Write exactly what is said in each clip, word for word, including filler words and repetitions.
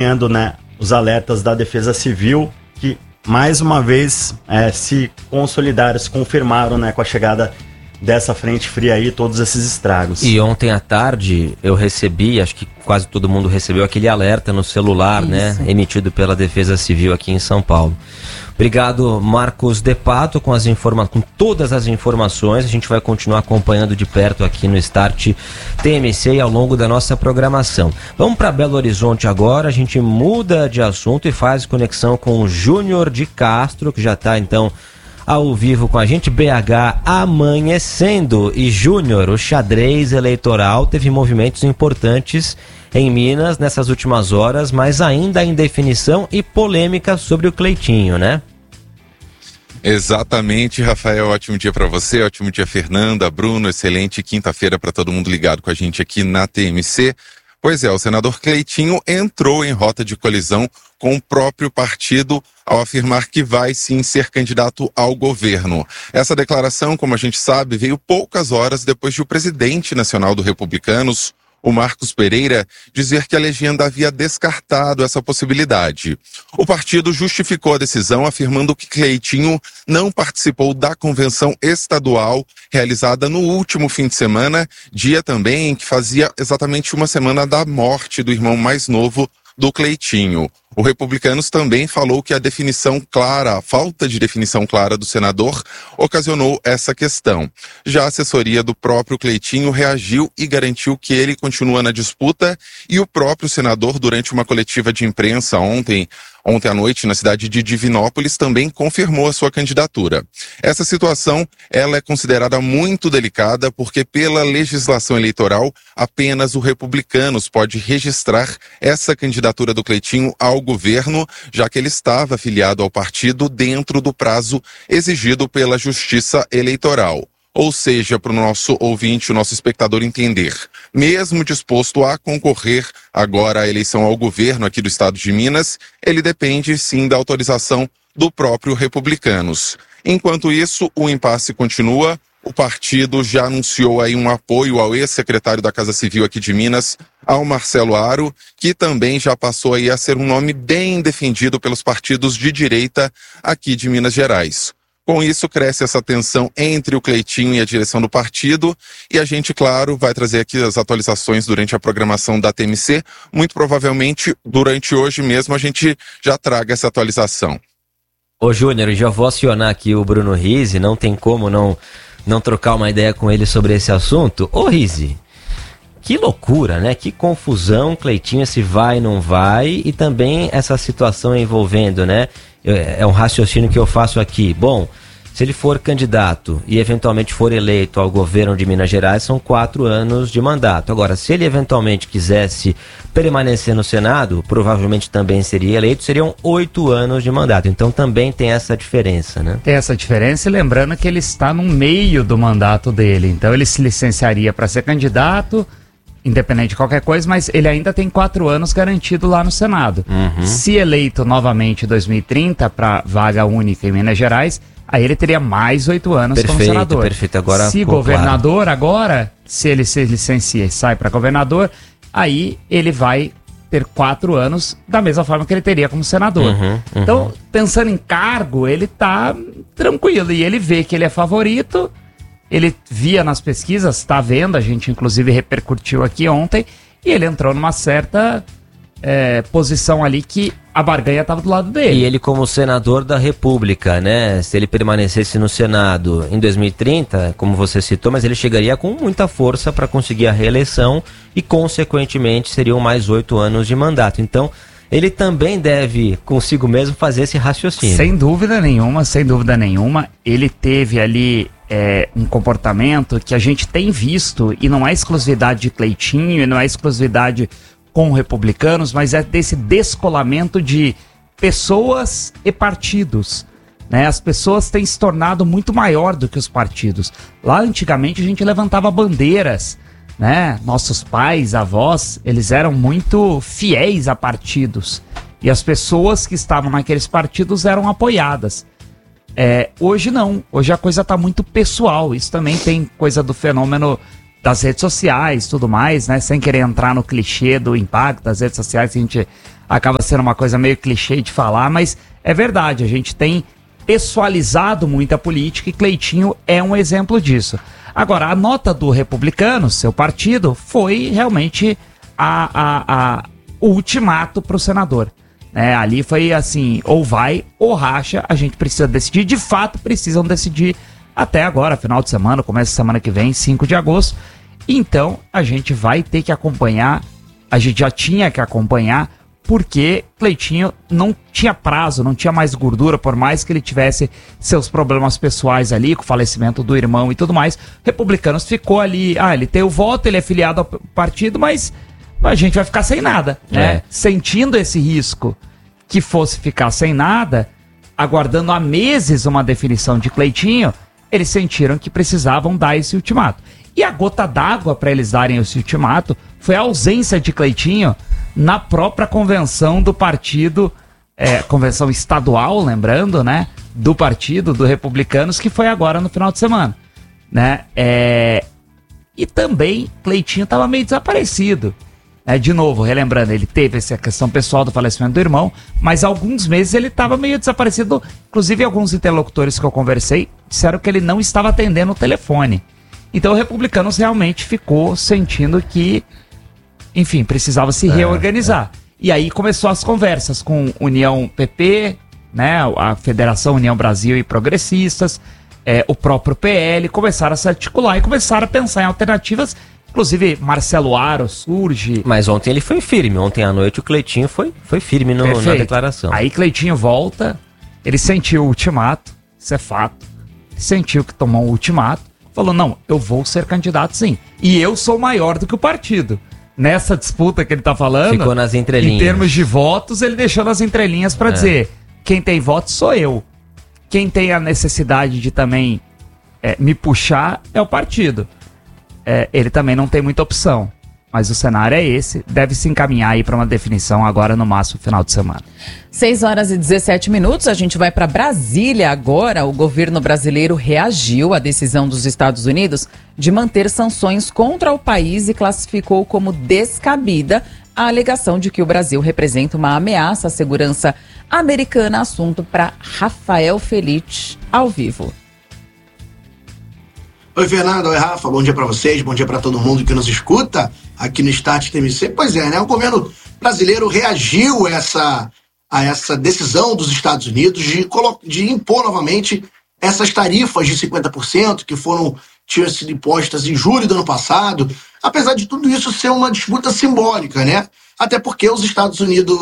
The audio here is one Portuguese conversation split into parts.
acompanhando, né, os alertas da Defesa Civil, que mais uma vez é, se consolidaram, se confirmaram, né, com a chegada dessa frente fria aí, todos esses estragos. E ontem à tarde eu recebi, acho que quase todo mundo recebeu aquele alerta no celular, Isso. né, emitido pela Defesa Civil aqui em São Paulo. Obrigado, Marcos De Pato, com, as informa- com todas as informações. A gente vai continuar acompanhando de perto aqui no Start T M C e ao longo da nossa programação. Vamos para Belo Horizonte agora, a gente muda de assunto e faz conexão com o Júnior de Castro, que já está então ao vivo com a gente. B H amanhecendo. E Júnior, o xadrez eleitoral teve movimentos importantes em Minas nessas últimas horas, mas ainda em definição e polêmica sobre o Cleitinho, né? Exatamente, Rafael, ótimo dia para você, ótimo dia Fernanda, Bruno, excelente quinta-feira para todo mundo ligado com a gente aqui na T M C. Pois é, o senador Cleitinho entrou em rota de colisão com o próprio partido ao afirmar que vai sim ser candidato ao governo. Essa declaração, como a gente sabe, veio poucas horas depois de o presidente nacional do Republicanos, o Marcos Pereira, dizer que a legenda havia descartado essa possibilidade. O partido justificou a decisão afirmando que Cleitinho não participou da convenção estadual realizada no último fim de semana, dia também em que fazia exatamente uma semana da morte do irmão mais novo do Cleitinho. O Republicanos também falou que a definição clara, a falta de definição clara do senador ocasionou essa questão. Já a assessoria do próprio Cleitinho reagiu e garantiu que ele continua na disputa, e o próprio senador, durante uma coletiva de imprensa ontem, ontem à noite na cidade de Divinópolis, também confirmou a sua candidatura. Essa situação, ela é considerada muito delicada porque pela legislação eleitoral, apenas o Republicanos pode registrar essa candidatura do Cleitinho ao governo, já que ele estava afiliado ao partido dentro do prazo exigido pela Justiça Eleitoral. Ou seja, para o nosso ouvinte, o nosso espectador entender, mesmo disposto a concorrer agora à eleição ao governo aqui do estado de Minas, ele depende sim da autorização do próprio Republicanos. Enquanto isso, o impasse continua. O partido já anunciou aí um apoio ao ex-secretário da Casa Civil aqui de Minas, ao Marcelo Aro, que também já passou aí a ser um nome bem defendido pelos partidos de direita aqui de Minas Gerais. Com isso, cresce essa tensão entre o Cleitinho e a direção do partido, e a gente, claro, vai trazer aqui as atualizações durante a programação da T M C. Muito provavelmente, durante hoje mesmo, a gente já traga essa atualização. Ô Júnior, já vou acionar aqui o Bruno Rizzi, não tem como não, não trocar uma ideia com ele sobre esse assunto. Ô Rizzi, que loucura, né? Que confusão, Cleitinho, se vai, não vai, e também essa situação envolvendo, né? É um raciocínio que eu faço aqui. Bom, se ele for candidato e eventualmente for eleito ao governo de Minas Gerais, são quatro anos de mandato. Agora, se ele eventualmente quisesse permanecer no Senado, provavelmente também seria eleito, seriam oito anos de mandato. Então também tem essa diferença, né? Tem essa diferença, e lembrando que ele está no meio do mandato dele. Então ele se licenciaria para ser candidato, independente de qualquer coisa, mas ele ainda tem quatro anos garantido lá no Senado. Uhum. Se eleito novamente em dois mil e trinta para vaga única em Minas Gerais, aí ele teria mais oito anos perfeito, como senador. Perfeito, agora se ficou governador, claro. Agora, se ele se licencia e sai para governador, aí ele vai ter quatro anos da mesma forma que ele teria como senador. Uhum, uhum. Então, pensando em cargo, ele tá tranquilo, e ele vê que ele é favorito. Ele via nas pesquisas, está vendo, a gente inclusive repercutiu aqui ontem, e ele entrou numa certa é, posição ali que a barganha estava do lado dele. E ele como senador da República, né? Se ele permanecesse no Senado em dois mil e trinta, como você citou, mas ele chegaria com muita força para conseguir a reeleição e, consequentemente, seriam mais oito anos de mandato. Então, ele também deve, consigo mesmo, fazer esse raciocínio. Sem dúvida nenhuma, sem dúvida nenhuma. Ele teve ali é, um comportamento que a gente tem visto, e não é exclusividade de Cleitinho, e não é exclusividade com republicanos, mas é desse descolamento de pessoas e partidos. Né? As pessoas têm se tornado muito maior do que os partidos. Lá, antigamente, a gente levantava bandeiras, né? Nossos pais, avós, eles eram muito fiéis a partidos, e as pessoas que estavam naqueles partidos eram apoiadas. É, hoje não, hoje a coisa está muito pessoal. Isso também tem coisa do fenômeno das redes sociais, tudo mais, né? Sem querer entrar no clichê do impacto das redes sociais que a gente acaba sendo uma coisa meio clichê de falar, mas é verdade, a gente tem pessoalizado muito a política e Cleitinho é um exemplo disso. Agora, a nota do Republicanos, seu partido, foi realmente a, a, a, o ultimato para o senador. É, ali foi assim, ou vai ou racha, a gente precisa decidir, de fato precisam decidir até agora, final de semana, começa semana que vem, cinco de agosto. Então, a gente vai ter que acompanhar, a gente já tinha que acompanhar, porque Cleitinho não tinha prazo, não tinha mais gordura, por mais que ele tivesse seus problemas pessoais ali, com o falecimento do irmão e tudo mais. Republicanos ficou ali, ah, ele tem o voto, ele é filiado ao partido, mas a gente vai ficar sem nada, né? É. Sentindo esse risco que fosse ficar sem nada, aguardando há meses uma definição de Cleitinho, eles sentiram que precisavam dar esse ultimato. E a gota d'água para eles darem esse ultimato foi a ausência de Cleitinho na própria convenção do partido, é, convenção estadual, lembrando, né, do partido, do Republicanos, que foi agora no final de semana, né, é, e também Cleitinho estava meio desaparecido, né, de novo, relembrando, ele teve essa questão pessoal do falecimento do irmão, mas há alguns meses ele estava meio desaparecido, inclusive alguns interlocutores que eu conversei disseram que ele não estava atendendo o telefone, então o Republicanos realmente ficou sentindo que, enfim, precisava se reorganizar. É, é. E aí começou as conversas com União P P, né, a Federação União Brasil e Progressistas, é, o próprio P L, começaram a se articular e começaram a pensar em alternativas. Inclusive, Marcelo Aro surge. Mas ontem ele foi firme. Ontem à noite o Cleitinho foi, foi firme no, na declaração. Aí Cleitinho volta, ele sentiu o ultimato, isso é fato. Ele sentiu que tomou um ultimato, falou, não, eu vou ser candidato sim. E eu sou maior do que o partido. Nessa disputa que ele tá falando, ficou nas entrelinhas. Em termos de votos, ele deixou nas entrelinhas para é. dizer, quem tem votos sou eu. Quem tem a necessidade de também é, me puxar é o partido. É, ele também não tem muita opção. Mas o cenário é esse, deve se encaminhar aí para uma definição agora no máximo final de semana. seis horas e dezessete minutos, a gente vai para Brasília agora. O governo brasileiro reagiu à decisão dos Estados Unidos de manter sanções contra o país e classificou como descabida a alegação de que o Brasil representa uma ameaça à segurança americana. Assunto para Rafael Felite, ao vivo. Oi, Fernando. Oi, Rafa. Bom dia para vocês, bom dia para todo mundo que nos escuta aqui no Start T M C. Pois é, né? O governo brasileiro reagiu a essa, a essa decisão dos Estados Unidos de, de impor novamente essas tarifas de cinquenta por cento que foram tinham sido impostas em julho do ano passado. Apesar de tudo isso ser uma disputa simbólica, né? Até porque os Estados Unidos,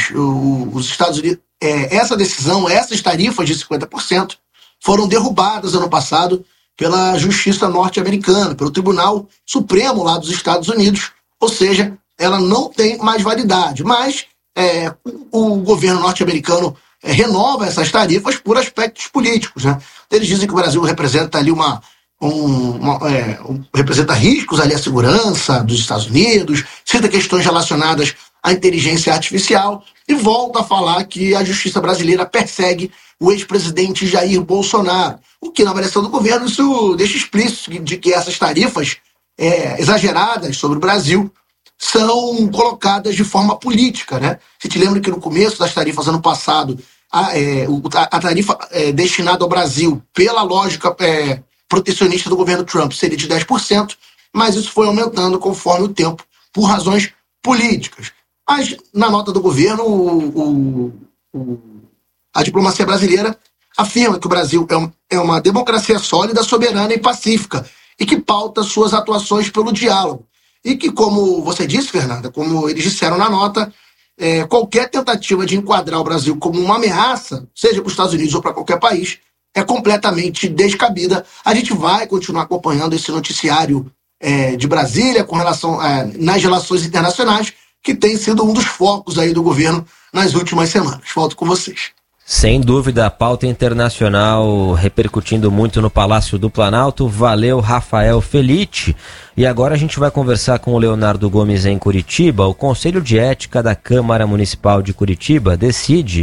os Estados Unidos, é, essa decisão, essas tarifas de cinquenta por cento foram derrubadas ano passado pela Justiça norte-americana, pelo Tribunal Supremo lá dos Estados Unidos, ou seja, ela não tem mais validade, mas é, o governo norte-americano é, renova essas tarifas por aspectos políticos, né? Eles dizem que o Brasil representa ali uma, um, uma é, um, representa riscos ali à segurança dos Estados Unidos, cita questões relacionadas à inteligência artificial e volta a falar que a justiça brasileira persegue o ex-presidente Jair Bolsonaro. O que, na avaliação do governo, isso deixa explícito de que essas tarifas é, exageradas sobre o Brasil são colocadas de forma política, né? Se te lembra que no começo das tarifas ano passado, a, é, a tarifa é, destinada ao Brasil pela lógica é, protecionista do governo Trump seria de dez por cento, mas isso foi aumentando conforme o tempo, por razões políticas. Mas, na nota do governo, o, o, o, a diplomacia brasileira afirma que o Brasil é, um, é uma democracia sólida, soberana e pacífica, e que pauta suas atuações pelo diálogo. E que, como você disse, Fernanda, como eles disseram na nota, é, qualquer tentativa de enquadrar o Brasil como uma ameaça, seja para os Estados Unidos ou para qualquer país, é completamente descabida. A gente vai continuar acompanhando esse noticiário é, de Brasília com relação é, nas relações internacionais, que tem sido um dos focos aí do governo nas últimas semanas. Volto com vocês. Sem dúvida, a pauta internacional repercutindo muito no Palácio do Planalto. Valeu, Rafael Felite. E agora a gente vai conversar com o Leonardo Gomes em Curitiba. O Conselho de Ética da Câmara Municipal de Curitiba decide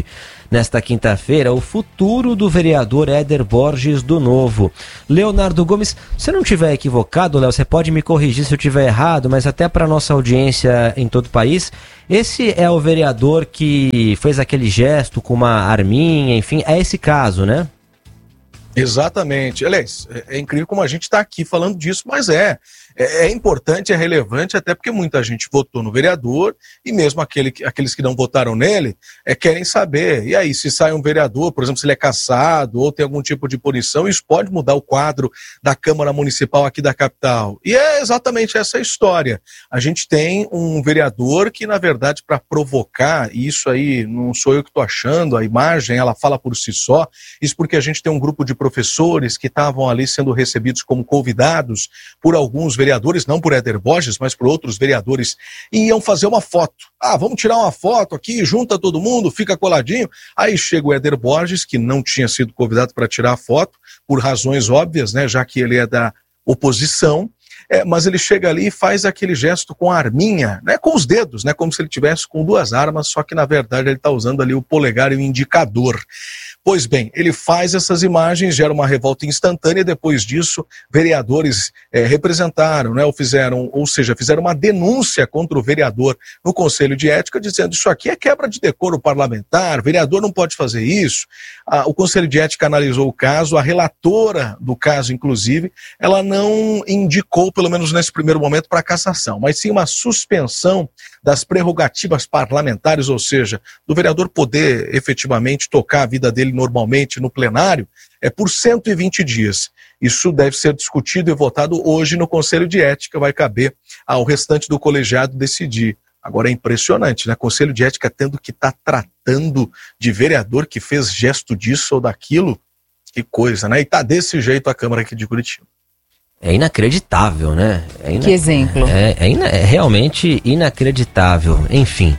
nesta quinta-feira, o futuro do vereador Éder Borges do Novo. Leonardo Gomes, se eu não estiver equivocado, Léo, você pode me corrigir se eu estiver errado, mas até para nossa audiência em todo o país, esse é o vereador que fez aquele gesto com uma arminha, enfim, é esse caso, né? Exatamente. Aliás, é incrível como a gente está aqui falando disso, mas é. É importante, é relevante, até porque muita gente votou no vereador e mesmo aquele, aqueles que não votaram nele é, querem saber. E aí, se sai um vereador, por exemplo, se ele é cassado ou tem algum tipo de punição, isso pode mudar o quadro da Câmara Municipal aqui da capital. E é exatamente essa a história. A gente tem um vereador que, na verdade, para provocar, e isso aí não sou eu que estou achando, a imagem, ela fala por si só, isso porque a gente tem um grupo de professores que estavam ali sendo recebidos como convidados por alguns vereadores, não por Éder Borges, mas por outros vereadores, e iam fazer uma foto. Ah, vamos tirar uma foto aqui, junta todo mundo, fica coladinho. Aí chega o Éder Borges, que não tinha sido convidado para tirar a foto, por razões óbvias, né, já que ele é da oposição, é, mas ele chega ali e faz aquele gesto com a arminha, né, com os dedos, né, como se ele tivesse com duas armas, só que na verdade ele está usando ali o polegar e o indicador. Pois bem, ele faz essas imagens, gera uma revolta instantânea e depois disso vereadores é, representaram, né, ou fizeram, ou seja, fizeram uma denúncia contra o vereador no Conselho de Ética, dizendo isso aqui é quebra de decoro parlamentar, vereador não pode fazer isso. Ah, o Conselho de Ética analisou o caso, a relatora do caso, inclusive, ela não indicou, pelo menos nesse primeiro momento, para cassação, mas sim uma suspensão das prerrogativas parlamentares, ou seja, do vereador poder efetivamente tocar a vida dele normalmente no plenário, é por cento e vinte dias. Isso deve ser discutido e votado hoje no Conselho de Ética, vai caber ao restante do colegiado decidir. Agora é impressionante, né? Conselho de Ética tendo que estar tá tratando de vereador que fez gesto disso ou daquilo, que coisa, né? E tá desse jeito a Câmara aqui de Curitiba. É inacreditável, né? É ina... Que exemplo. É, é, ina... é realmente inacreditável. Enfim.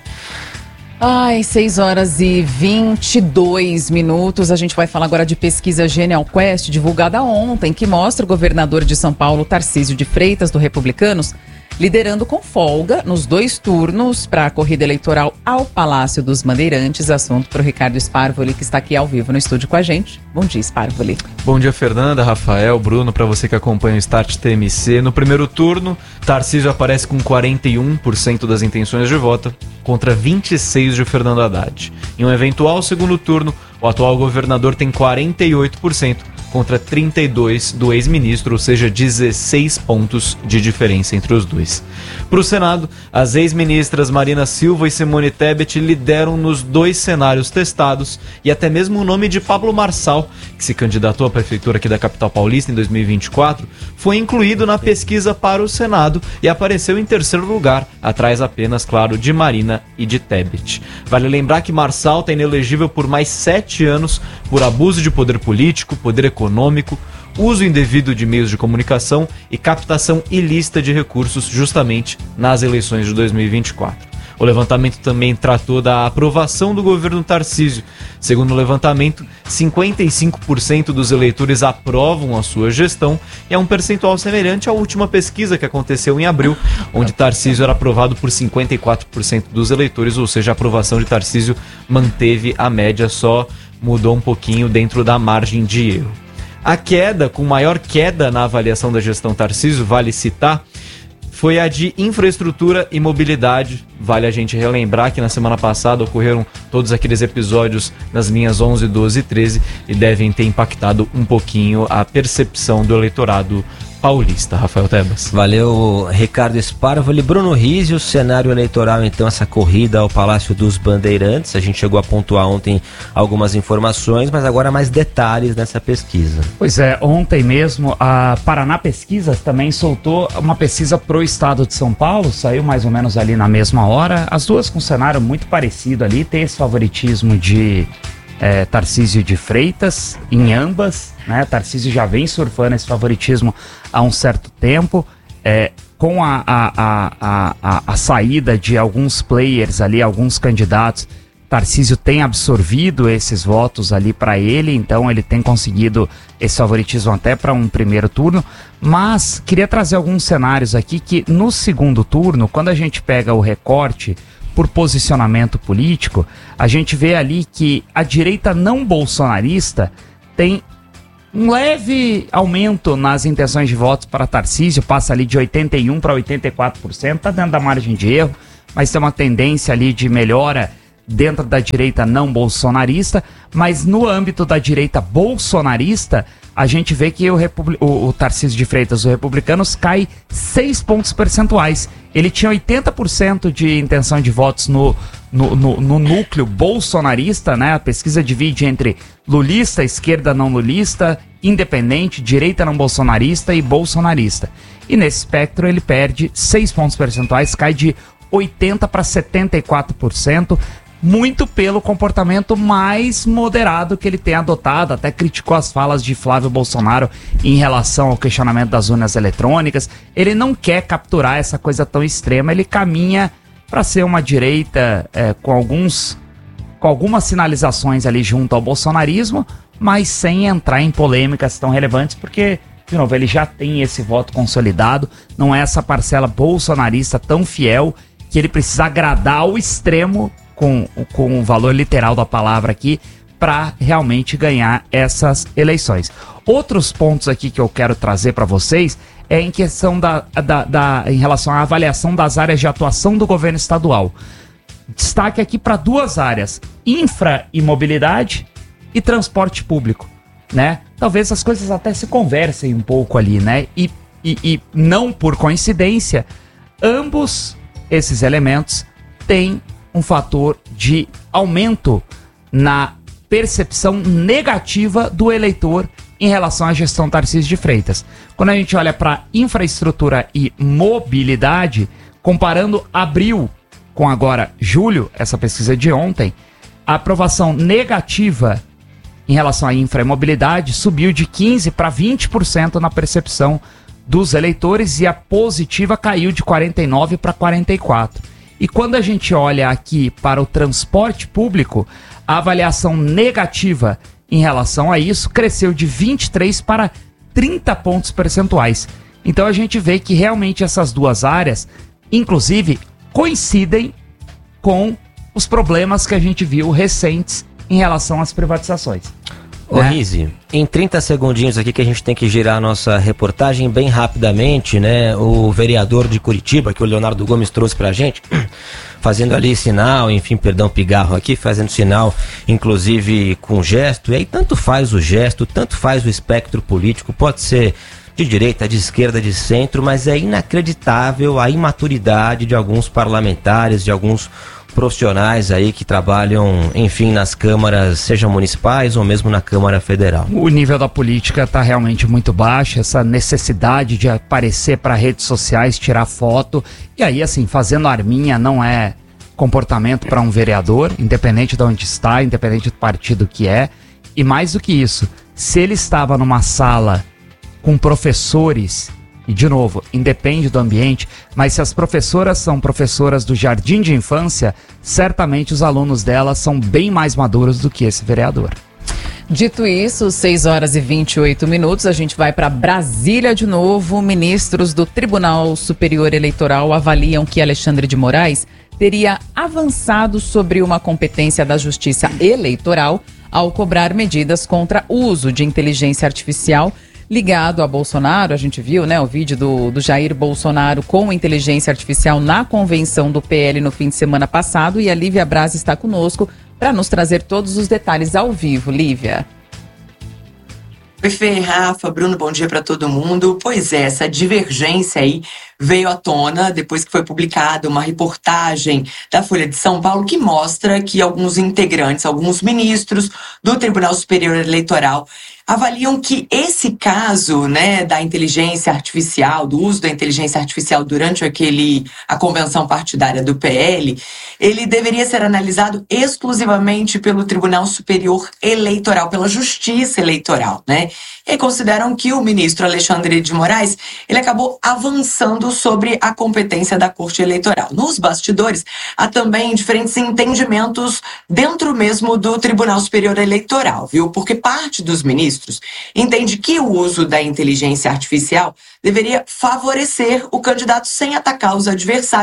Ai, seis horas e vinte e dois minutos. A gente vai falar agora de pesquisa Genial Quest, divulgada ontem, que mostra o governador de São Paulo, Tarcísio de Freitas, do Republicanos, liderando com folga nos dois turnos para a corrida eleitoral ao Palácio dos Bandeirantes. Assunto para o Ricardo Sparvoli, que está aqui ao vivo no estúdio com a gente. Bom dia, Sparvoli. Bom dia, Fernanda, Rafael, Bruno, para você que acompanha o Start T M C. No primeiro turno, Tarcísio aparece com quarenta e um por cento das intenções de voto contra vinte e seis por cento de Fernando Haddad. Em um eventual segundo turno, o atual governador tem quarenta e oito por cento contra trinta e dois por cento do ex-ministro, ou seja, dezesseis pontos de diferença entre os dois. Para o Senado, as ex-ministras Marina Silva e Simone Tebet lideram nos dois cenários testados e até mesmo o nome de Pablo Marçal, que se candidatou à prefeitura aqui da capital paulista em dois mil e vinte e quatro, foi incluído na pesquisa para o Senado e apareceu em terceiro lugar, atrás apenas, claro, de Marina e de Tebet. Vale lembrar que Marçal está inelegível por mais sete anos por abuso de poder político, poder econômico, uso indevido de meios de comunicação e captação ilícita de recursos justamente nas eleições de dois mil e vinte e quatro. O levantamento também tratou da aprovação do governo Tarcísio. Segundo o levantamento, cinquenta e cinco por cento dos eleitores aprovam a sua gestão e é um percentual semelhante à última pesquisa que aconteceu em abril, onde Tarcísio era aprovado por cinquenta e quatro por cento dos eleitores, ou seja, a aprovação de Tarcísio manteve a média, só mudou um pouquinho dentro da margem de erro. A queda, com maior queda na avaliação da gestão Tarcísio, vale citar, foi a de infraestrutura e mobilidade. Vale a gente relembrar que na semana passada ocorreram todos aqueles episódios nas linhas onze, doze e treze e devem ter impactado um pouquinho a percepção do eleitorado paulista. Rafael Tebas. Valeu, Ricardo Sparvoli. Bruno Rizzi, o cenário eleitoral, então, essa corrida ao Palácio dos Bandeirantes. A gente chegou a pontuar ontem algumas informações, mas agora mais detalhes nessa pesquisa. Pois é, ontem mesmo a Paraná Pesquisas também soltou uma pesquisa pro estado de São Paulo, saiu mais ou menos ali na mesma hora, as duas com um cenário muito parecido ali, tem esse favoritismo de É, Tarcísio de Freitas em ambas, né? Tarcísio já vem surfando esse favoritismo há um certo tempo, é, com a, a, a, a, a saída de alguns players ali, alguns candidatos, Tarcísio tem absorvido esses votos ali para ele, então ele tem conseguido esse favoritismo até para um primeiro turno, mas queria trazer alguns cenários aqui que no segundo turno, quando a gente pega o recorte por posicionamento político, a gente vê ali que a direita não bolsonarista tem um leve aumento nas intenções de votos para Tarcísio, passa ali de oitenta e um por cento para oitenta e quatro por cento, está dentro da margem de erro, mas tem uma tendência ali de melhora dentro da direita não bolsonarista, mas no âmbito da direita bolsonarista, a gente vê que o, Republi- o, o Tarcísio de Freitas, o Republicanos, cai seis pontos percentuais. Ele tinha oitenta por cento de intenção de votos no, no, no, no núcleo bolsonarista, né? A pesquisa divide entre lulista, esquerda não lulista, independente, direita não bolsonarista e bolsonarista. E nesse espectro ele perde seis pontos percentuais, cai de oitenta para setenta e quatro por cento, muito pelo comportamento mais moderado que ele tem adotado, até criticou as falas de Flávio Bolsonaro em relação ao questionamento das urnas eletrônicas. Ele não quer capturar essa coisa tão extrema, ele caminha para ser uma direita é, com, alguns, com algumas sinalizações ali junto ao bolsonarismo, mas sem entrar em polêmicas tão relevantes, porque, de novo, ele já tem esse voto consolidado, não é essa parcela bolsonarista tão fiel que ele precisa agradar ao extremo, com, com o valor literal da palavra aqui, para realmente ganhar essas eleições. Outros pontos aqui que eu quero trazer para vocês é em questão da, da, da, em relação à avaliação das áreas de atuação do governo estadual. Destaque aqui para duas áreas, infra e mobilidade e transporte público, né? Talvez as coisas até se conversem um pouco ali, né? E, e, e não por coincidência, ambos esses elementos têm um fator de aumento na percepção negativa do eleitor em relação à gestão Tarcísio de Freitas. Quando a gente olha para infraestrutura e mobilidade, comparando abril com agora julho, essa pesquisa de ontem, a aprovação negativa em relação à infra e mobilidade subiu de quinze por cento para vinte por cento na percepção dos eleitores e a positiva caiu de quarenta e nove por cento para quarenta e quatro por cento. E quando a gente olha aqui para o transporte público, a avaliação negativa em relação a isso cresceu de vinte e três para trinta pontos percentuais. Então a gente vê que realmente essas duas áreas, inclusive, coincidem com os problemas que a gente viu recentes em relação às privatizações. Ô né? Rizzi, em trinta segundinhos aqui que a gente tem que girar a nossa reportagem bem rapidamente, né? O vereador de Curitiba, que o Leonardo Gomes trouxe pra gente, fazendo ali sinal, enfim, perdão, pigarro aqui, fazendo sinal, inclusive com gesto, e aí tanto faz o gesto, tanto faz o espectro político, pode ser de direita, de esquerda, de centro, mas é inacreditável a imaturidade de alguns parlamentares, de alguns profissionais aí que trabalham, enfim, nas câmaras, sejam municipais ou mesmo na Câmara Federal. O nível da política está realmente muito baixo, essa necessidade de aparecer para redes sociais, tirar foto, e aí, assim, fazendo arminha não é comportamento para um vereador, independente de onde está, independente do partido que é, e mais do que isso, se ele estava numa sala com professores, e de novo, independe do ambiente, mas se as professoras são professoras do jardim de infância, certamente os alunos delas são bem mais maduros do que esse vereador. Dito isso, seis horas e vinte e oito minutos, a gente vai para Brasília de novo. Ministros do Tribunal Superior Eleitoral avaliam que Alexandre de Moraes teria avançado sobre uma competência da Justiça Eleitoral ao cobrar medidas contra o uso de inteligência artificial ligado a Bolsonaro. A gente viu, né, o vídeo do, do Jair Bolsonaro com inteligência artificial na convenção do P L no fim de semana passado, e a Lívia Braz está conosco para nos trazer todos os detalhes ao vivo. Lívia. Oi, Fê, Rafa, Bruno, bom dia para todo mundo. Pois é, essa divergência aí veio à tona depois que foi publicada uma reportagem da Folha de São Paulo que mostra que alguns integrantes, alguns ministros do Tribunal Superior Eleitoral avaliam que esse caso, né, da inteligência artificial, do uso da inteligência artificial durante aquele, a convenção partidária do P L, ele deveria ser analisado exclusivamente pelo Tribunal Superior Eleitoral, pela Justiça Eleitoral, né? E consideram que o ministro Alexandre de Moraes, ele acabou avançando sobre a competência da Corte Eleitoral. Nos bastidores, há também diferentes entendimentos dentro mesmo do Tribunal Superior Eleitoral, viu? Porque parte dos ministros entende que o uso da inteligência artificial deveria favorecer o candidato sem atacar os adversários,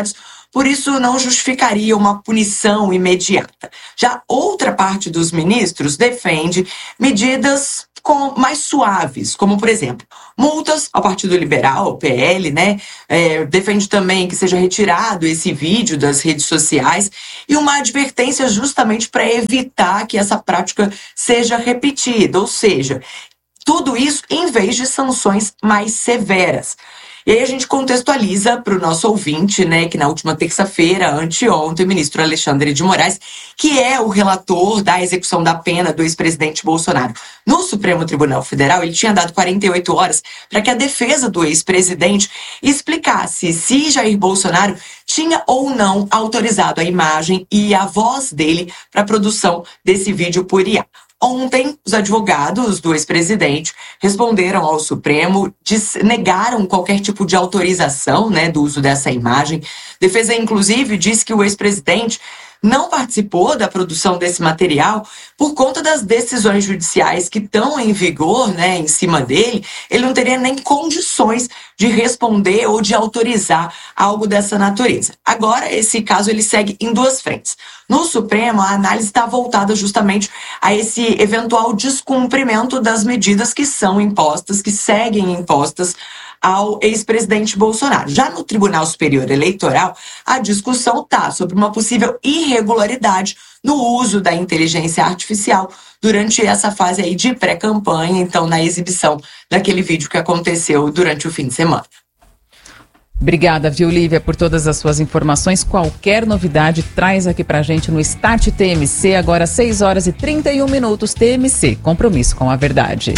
por isso não justificaria uma punição imediata. Já outra parte dos ministros defende medidas com, mais suaves, como, por exemplo, multas ao Partido Liberal, ao P L, né? É, defende também que seja retirado esse vídeo das redes sociais e uma advertência justamente para evitar que essa prática seja repetida, ou seja, tudo isso em vez de sanções mais severas. E aí a gente contextualiza para o nosso ouvinte, né, que na última terça-feira, anteontem, o ministro Alexandre de Moraes, que é o relator da execução da pena do ex-presidente Bolsonaro no Supremo Tribunal Federal, ele tinha dado quarenta e oito horas para que a defesa do ex-presidente explicasse se Jair Bolsonaro tinha ou não autorizado a imagem e a voz dele para a produção desse vídeo por I A. Ontem, os advogados do ex-presidente responderam ao Supremo, negaram qualquer tipo de autorização, né, do uso dessa imagem. Defesa, inclusive, disse que o ex-presidente não participou da produção desse material por conta das decisões judiciais que estão em vigor, né, em cima dele. Ele não teria nem condições de responder ou de autorizar algo dessa natureza. Agora, esse caso ele segue em duas frentes. No Supremo, a análise está voltada justamente a esse eventual descumprimento das medidas que são impostas, que seguem impostas ao ex-presidente Bolsonaro. Já no Tribunal Superior Eleitoral, a discussão está sobre uma possível irregularidade no uso da inteligência artificial durante essa fase aí de pré-campanha, então na exibição daquele vídeo que aconteceu durante o fim de semana. Obrigada, viu, Lívia, por todas as suas informações. Qualquer novidade, traz aqui pra gente no Start T M C, agora seis horas e trinta e um minutos. T M C, compromisso com a verdade.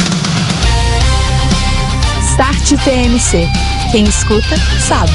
Start T M C. Quem escuta, sabe.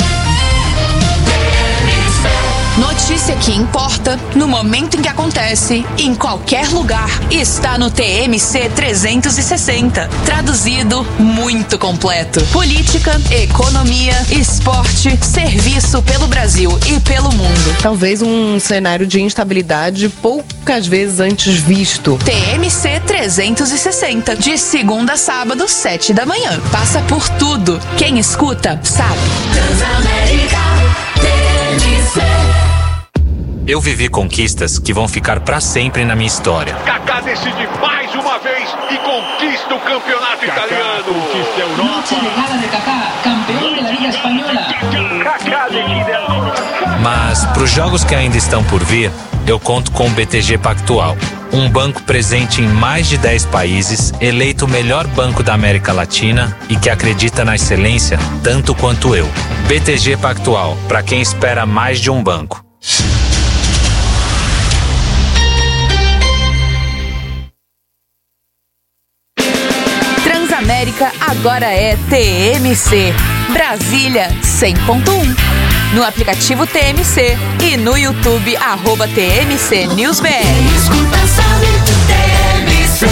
Notícia que importa, no momento em que acontece, em qualquer lugar, está no T M C trezentos e sessenta. Traduzido, muito completo. Política, economia, esporte, serviço pelo Brasil e pelo mundo. Talvez um cenário de instabilidade poucas vezes antes visto. T M C trezentos e sessenta, de segunda a sábado, sete da manhã. Passa por tudo. Quem escuta, sabe. Transamérica, T M C. Eu vivi conquistas que vão ficar pra sempre na minha história. Kaká decide mais uma vez e conquista o campeonato Kaká italiano. Conquista a Europa. Noche de gala de Kaká, campeão da Liga Espanhola. Kaká decide. Mas pros jogos que ainda estão por vir, eu conto com o B T G Pactual, um banco presente em mais de dez países, eleito o melhor banco da América Latina e que acredita na excelência tanto quanto eu. B T G Pactual, para quem espera mais de um banco. Transamérica agora é T M C. Brasília cem ponto um. No aplicativo T M C e no YouTube, arroba T M C News B R. Escuta, sabe, T M C.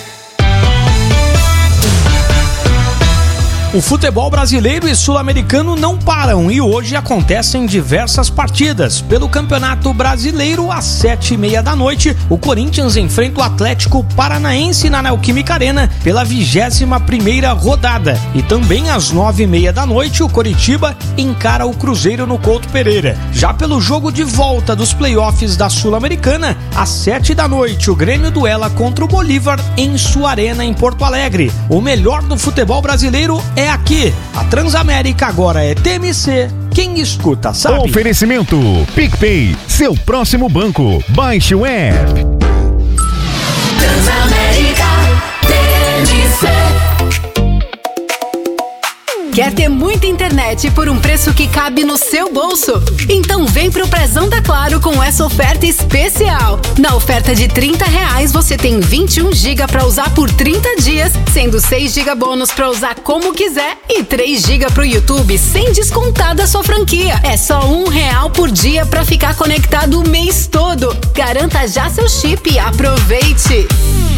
O futebol brasileiro e sul-americano não param e hoje acontecem diversas partidas. Pelo Campeonato Brasileiro, às sete e meia da noite, o Corinthians enfrenta o Atlético Paranaense na Neoquímica Arena pela vigésima primeira rodada. E também às nove e meia da noite, o Coritiba encara o Cruzeiro no Couto Pereira. Já pelo jogo de volta dos playoffs da Sul-Americana, às sete da noite, o Grêmio duela contra o Bolívar em sua arena em Porto Alegre. O melhor do futebol brasileiro é aqui. A Transamérica agora é T M C. Quem escuta, sabe. Oferecimento PicPay, seu próximo banco. Baixe o app. Transamérica T M C. Quer ter muita internet por um preço que cabe no seu bolso? Então vem pro Prezão da Claro com essa oferta especial. Na oferta de trinta reais você tem vinte e um gigas para usar por trinta dias, sendo seis gigas bônus para usar como quiser e três gigas pro YouTube sem descontar da sua franquia. É só um real por dia para ficar conectado o mês todo. Garanta já seu chip e aproveite.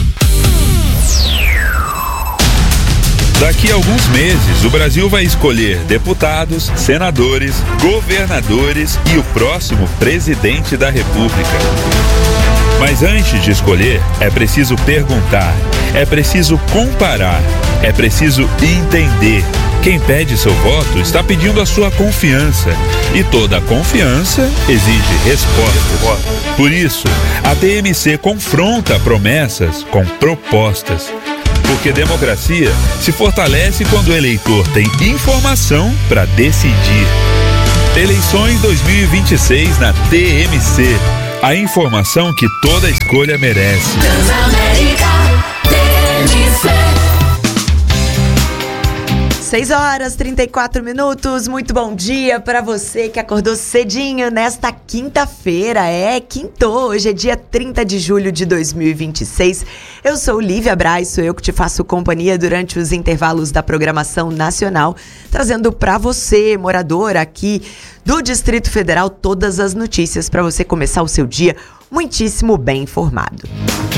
Daqui a alguns meses, o Brasil vai escolher deputados, senadores, governadores e o próximo presidente da República. Mas antes de escolher, é preciso perguntar, é preciso comparar, é preciso entender. Quem pede seu voto está pedindo a sua confiança. E toda confiança exige respostas. Por isso, a T M C confronta promessas com propostas. Porque democracia se fortalece quando o eleitor tem informação para decidir. Eleições dois mil e vinte e seis na T M C. A informação que toda escolha merece. seis horas e trinta e quatro minutos, muito bom dia para você que acordou cedinho nesta quinta-feira. É, quintou, hoje é dia trinta de julho de dois mil e vinte e seis. Eu sou Lívia Braz, sou eu que te faço companhia durante os intervalos da programação nacional, trazendo para você, morador aqui do Distrito Federal, todas as notícias para você começar o seu dia muitíssimo bem informado.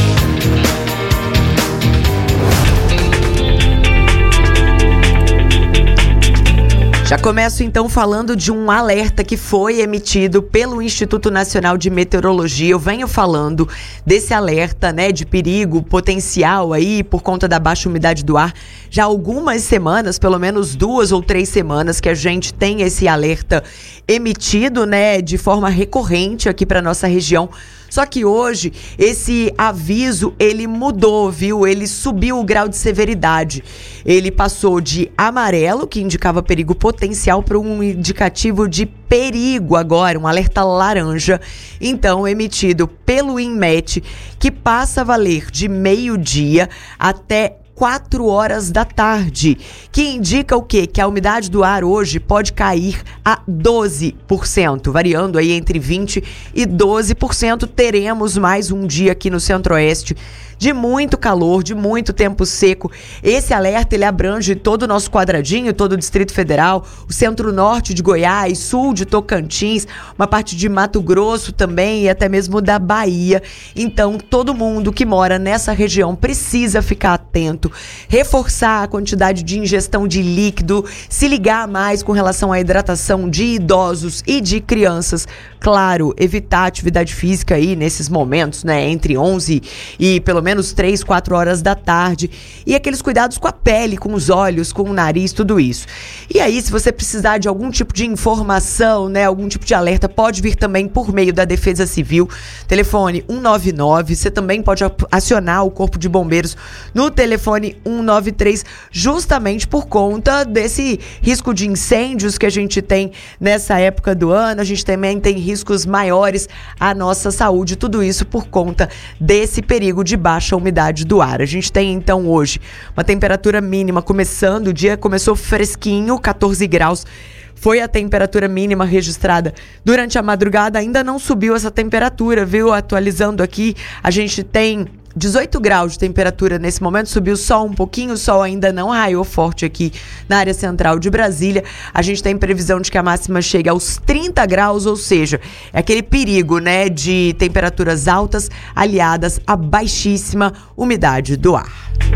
Já começo então falando de um alerta que foi emitido pelo Instituto Nacional de Meteorologia. Eu venho falando desse alerta, né, de perigo potencial aí por conta da baixa umidade do ar já há algumas semanas, pelo menos duas ou três semanas que a gente tem esse alerta emitido, né, de forma recorrente aqui para nossa região. Só que hoje esse aviso, ele mudou, viu? Ele subiu o grau de severidade. Ele passou de amarelo, que indicava perigo potencial, para um indicativo de perigo agora, um alerta laranja, então emitido pelo INMET, que passa a valer de meio-dia até quatro horas da tarde, que indica o quê? Que a umidade do ar hoje pode cair a doze por cento, variando aí entre vinte por cento e doze por cento. Teremos mais um dia aqui no Centro-Oeste de muito calor, de muito tempo seco. Esse alerta, ele abrange todo o nosso quadradinho, todo o Distrito Federal, o centro-norte de Goiás, sul de Tocantins, uma parte de Mato Grosso também e até mesmo da Bahia. Então, todo mundo que mora nessa região precisa ficar atento, reforçar a quantidade de ingestão de líquido, se ligar mais com relação à hidratação de idosos e de crianças. Claro, evitar atividade física aí nesses momentos, né, entre onze e pelo menos três, quatro horas da tarde. E aqueles cuidados com a pele, com os olhos, com o nariz, tudo isso. E aí, se você precisar de algum tipo de informação, né, algum tipo de alerta, pode vir também por meio da Defesa Civil, telefone um nove nove. Você também pode acionar o Corpo de Bombeiros no telefone um nove três, justamente por conta desse risco de incêndios que a gente tem nessa época do ano. A gente também tem riscos maiores à nossa saúde, tudo isso por conta desse perigo de baixa umidade do ar. A gente tem então hoje uma temperatura mínima começando, o dia começou fresquinho, quatorze graus. Foi a temperatura mínima registrada durante a madrugada, ainda não subiu essa temperatura, viu? Atualizando aqui, a gente tem dezoito graus de temperatura nesse momento, subiu só um pouquinho, o sol ainda não raiou forte aqui na área central de Brasília. A gente tem previsão de que a máxima chegue aos trinta graus, ou seja, é aquele perigo, né, de temperaturas altas aliadas a baixíssima umidade do ar.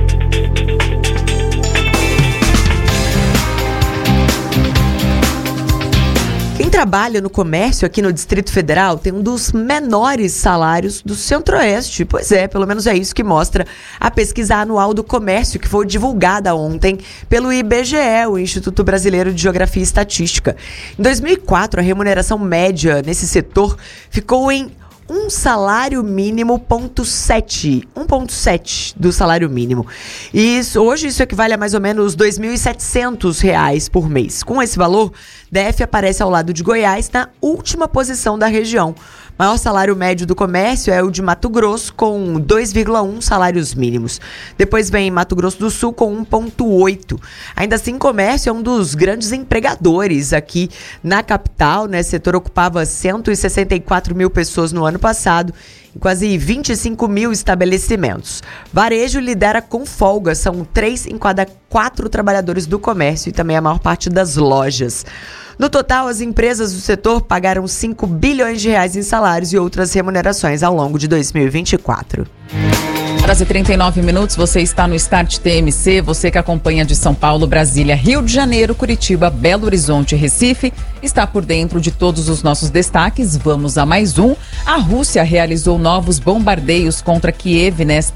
Quem trabalha no comércio aqui no Distrito Federal tem um dos menores salários do Centro-Oeste. Pois é, pelo menos é isso que mostra a pesquisa anual do comércio que foi divulgada ontem pelo I B G E, o Instituto Brasileiro de Geografia e Estatística. Em dois mil e quatro, a remuneração média nesse setor ficou em um salário mínimo ponto sete, um ponto sete do salário mínimo. E isso, hoje isso equivale a mais ou menos dois mil e setecentos reais por mês. Com esse valor, D F aparece ao lado de Goiás na última posição da região. O maior salário médio do comércio é o de Mato Grosso, com dois vírgula um salários mínimos. Depois vem Mato Grosso do Sul, com um vírgula oito. Ainda assim, comércio é um dos grandes empregadores aqui na capital, né? O setor ocupava cento e sessenta e quatro mil pessoas no ano passado, em quase vinte e cinco mil estabelecimentos. Varejo lidera com folga, são três em cada quatro trabalhadores do comércio e também a maior parte das lojas. No total, as empresas do setor pagaram cinco bilhões de reais em salários e outras remunerações ao longo de dois mil e vinte e quatro. Horas e trinta e nove minutos, você está no Start T M C, você que acompanha de São Paulo, Brasília, Rio de Janeiro, Curitiba, Belo Horizonte e Recife, está por dentro de todos os nossos destaques. Vamos a mais um. A Rússia realizou novos bombardeios contra Kiev nesta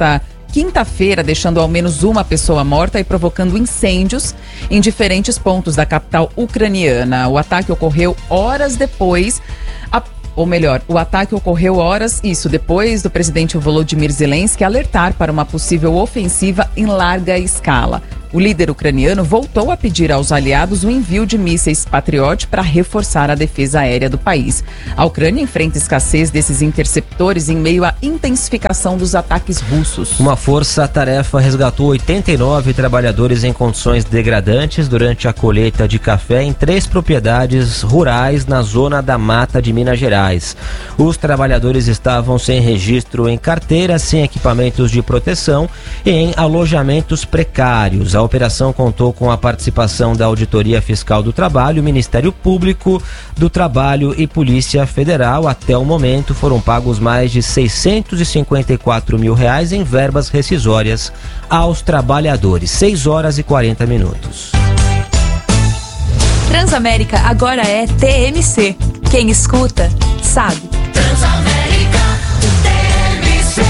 quinta-feira, deixando ao menos uma pessoa morta e provocando incêndios em diferentes pontos da capital ucraniana. O ataque ocorreu horas depois, a, ou melhor, o ataque ocorreu horas, isso, depois do presidente Volodymyr Zelensky alertar para uma possível ofensiva em larga escala. O líder ucraniano voltou a pedir aos aliados o envio de mísseis Patriot para reforçar a defesa aérea do país. A Ucrânia enfrenta escassez desses interceptores em meio à intensificação dos ataques russos. Uma força-tarefa resgatou oitenta e nove trabalhadores em condições degradantes durante a colheita de café em três propriedades rurais na zona da Mata de Minas Gerais. Os trabalhadores estavam sem registro em carteira, sem equipamentos de proteção e em alojamentos precários. A operação contou com a participação da Auditoria Fiscal do Trabalho, Ministério Público do Trabalho e Polícia Federal. Até o momento foram pagos mais de seiscentos e cinquenta e quatro mil reais em verbas rescisórias aos trabalhadores. seis horas e quarenta minutos. Transamérica agora é T M C. Quem escuta, sabe. Transamérica, T M C.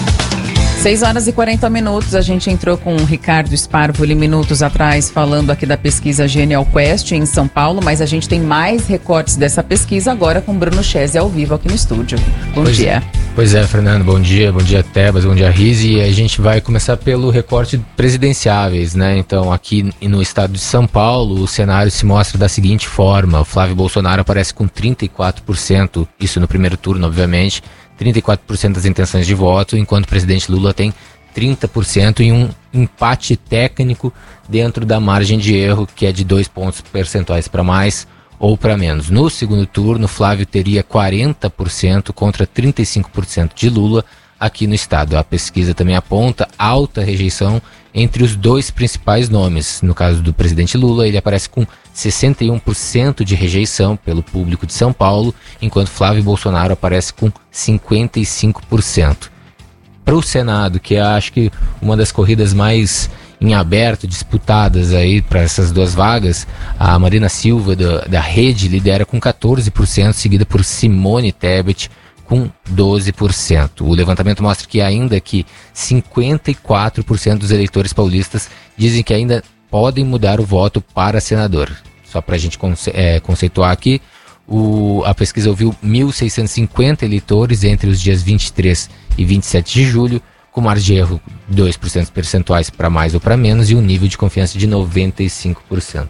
seis horas e quarenta minutos, a gente entrou com o Ricardo Sparvoli minutos atrás falando aqui da pesquisa Genial Quest em São Paulo, mas a gente tem mais recortes dessa pesquisa agora com Bruno Chese ao vivo aqui no estúdio. Bom pois, dia. Pois é, Fernando, bom dia, bom dia Tebas, bom dia Rizzi, e a gente vai começar pelo recorte presidenciáveis, né? Então aqui no estado de São Paulo o cenário se mostra da seguinte forma: o Flávio Bolsonaro aparece com trinta e quatro por cento, isso no primeiro turno obviamente, trinta e quatro por cento das intenções de voto, enquanto o presidente Lula tem trinta por cento em um empate técnico dentro da margem de erro, que é de dois pontos percentuais para mais ou para menos. No segundo turno, Flávio teria quarenta por cento contra trinta e cinco por cento de Lula aqui no estado. A pesquisa também aponta alta rejeição entre os dois principais nomes. No caso do presidente Lula, ele aparece com sessenta e um por cento de rejeição pelo público de São Paulo, enquanto Flávio Bolsonaro aparece com cinquenta e cinco por cento. Para o Senado, que é, acho que uma das corridas mais em aberto, disputadas aí para essas duas vagas, a Marina Silva da, da Rede lidera com quatorze por cento, seguida por Simone Tebet com doze por cento. O levantamento mostra que ainda que cinquenta e quatro por cento dos eleitores paulistas dizem que ainda podem mudar o voto para senador. Só para a gente conce- é, conceituar aqui, o, a pesquisa ouviu mil seiscentos e cinquenta eleitores entre os dias vinte e três e vinte e sete de julho, com margem de erro dois por cento percentuais para mais ou para menos e um nível de confiança de noventa e cinco por cento.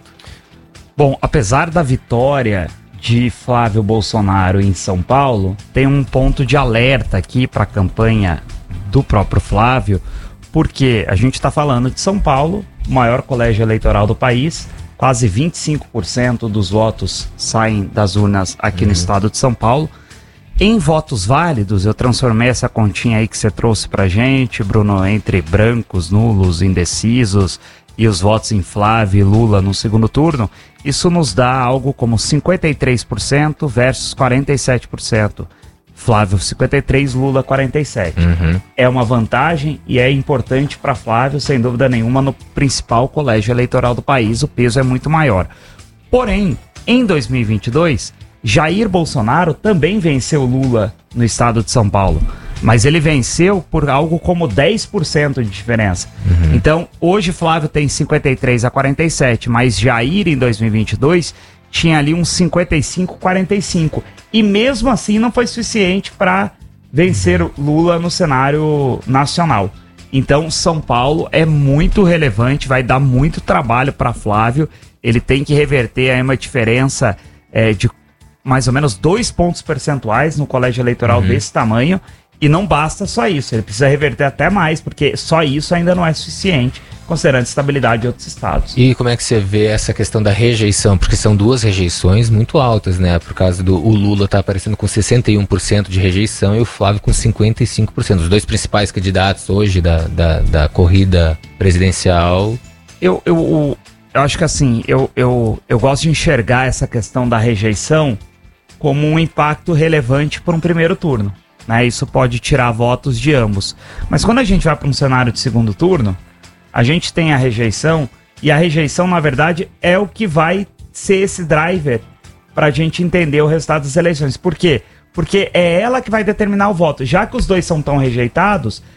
Bom, apesar da vitória de Flávio Bolsonaro em São Paulo, tem um ponto de alerta aqui para a campanha do próprio Flávio, porque a gente está falando de São Paulo, o maior colégio eleitoral do país, quase vinte e cinco por cento dos votos saem das urnas aqui uhum. no estado de São Paulo. Em votos válidos, eu transformei essa continha aí que você trouxe pra gente, Bruno, entre brancos, nulos, indecisos e os votos em Flávio e Lula no segundo turno. Isso nos dá algo como cinquenta e três por cento versus quarenta e sete por cento. Flávio cinquenta e três por cento, Lula quarenta e sete por cento. Uhum. É uma vantagem e é importante para Flávio, sem dúvida nenhuma, no principal colégio eleitoral do país. O peso é muito maior. Porém, em dois mil e vinte e dois... Jair Bolsonaro também venceu Lula no estado de São Paulo, mas ele venceu por algo como dez por cento de diferença. Uhum. Então, hoje Flávio tem cinquenta e três a quarenta e sete, mas Jair em dois mil e vinte e dois tinha ali uns cinquenta e cinco a quarenta e cinco. E mesmo assim não foi suficiente para vencer Lula no cenário nacional. Então, São Paulo é muito relevante, vai dar muito trabalho para Flávio. Ele tem que reverter aí uma diferença é, de mais ou menos dois pontos percentuais no colégio eleitoral uhum. desse tamanho, e não basta só isso, ele precisa reverter até mais, porque só isso ainda não é suficiente, considerando a estabilidade de outros estados. E como é que você vê essa questão da rejeição? Porque são duas rejeições muito altas, né? Por causa do o Lula tá aparecendo com sessenta e um por cento de rejeição e o Flávio com cinquenta e cinco por cento. Os dois principais candidatos hoje da, da, da corrida presidencial. Eu, eu, eu, eu acho que assim, eu, eu, eu gosto de enxergar essa questão da rejeição como um impacto relevante para um primeiro turno, né? Isso pode tirar votos de ambos. Mas quando a gente vai para um cenário de segundo turno, a gente tem a rejeição, e a rejeição, na verdade, é o que vai ser esse driver para a gente entender o resultado das eleições. Por quê? Porque é ela que vai determinar o voto. Já que os dois são tão rejeitados,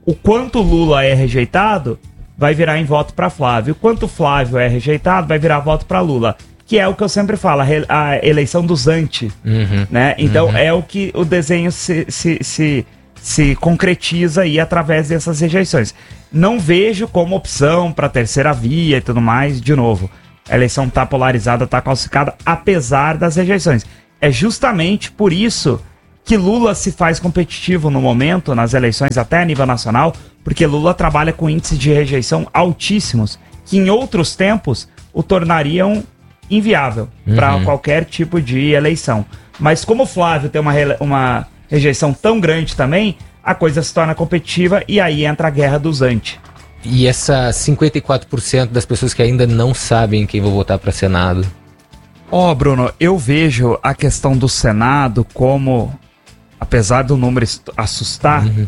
o quanto Lula é rejeitado vai virar em voto para Flávio. O quanto Flávio é rejeitado vai virar voto para Lula. Que é o que eu sempre falo, a, re, a eleição dos anti. Uhum, né? Então uhum. é o que o desenho se, se, se, se concretiza aí através dessas rejeições. Não vejo como opção para terceira via e tudo mais, de novo. A eleição está polarizada, está calcificada, apesar das rejeições. É justamente por isso que Lula se faz competitivo no momento, nas eleições até a nível nacional, porque Lula trabalha com índices de rejeição altíssimos, que em outros tempos o tornariam inviável uhum. para qualquer tipo de eleição. Mas como o Flávio tem uma, uma rejeição tão grande também, a coisa se torna competitiva e aí entra a guerra dos anti. E essa cinquenta e quatro por cento das pessoas que ainda não sabem quem vão votar para Senado? Ó, oh, Bruno, eu vejo a questão do Senado como, apesar do número assustar, uhum.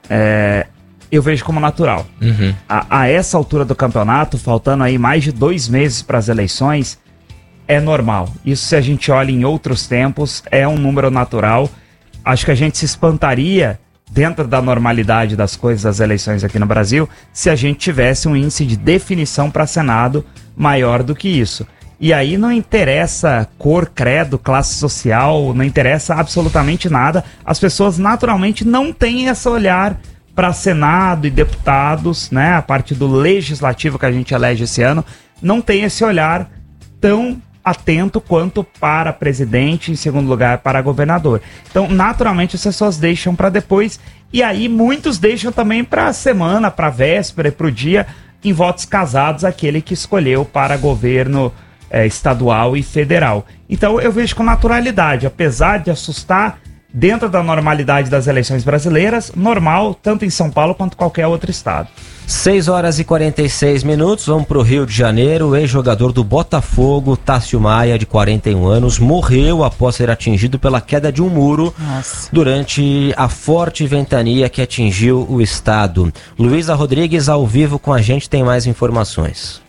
é, eu vejo como natural. Uhum. A, a essa altura do campeonato, faltando aí mais de dois meses para as eleições, é normal. Isso, se a gente olha em outros tempos, é um número natural. Acho que a gente se espantaria, dentro da normalidade das coisas das eleições aqui no Brasil, se a gente tivesse um índice de definição para Senado maior do que isso. E aí não interessa cor, credo, classe social, não interessa absolutamente nada. As pessoas naturalmente não têm esse olhar para Senado e deputados, né? A parte do legislativo que a gente elege esse ano, não tem esse olhar tão atento quanto para presidente, em segundo lugar para governador. Então, naturalmente, as pessoas deixam para depois, e aí muitos deixam também para a semana, para a véspera e para o dia, em votos casados, aquele que escolheu para governo é, estadual e federal. Então, eu vejo com naturalidade, apesar de assustar, dentro da normalidade das eleições brasileiras, normal, tanto em São Paulo quanto qualquer outro estado. seis horas e quarenta e seis minutos, vamos para o Rio de Janeiro. O ex-jogador do Botafogo, Tássio Maia, de quarenta e um anos, morreu após ser atingido pela queda de um muro Nossa. durante a forte ventania que atingiu o estado. Luísa Rodrigues, ao vivo com a gente, tem mais informações.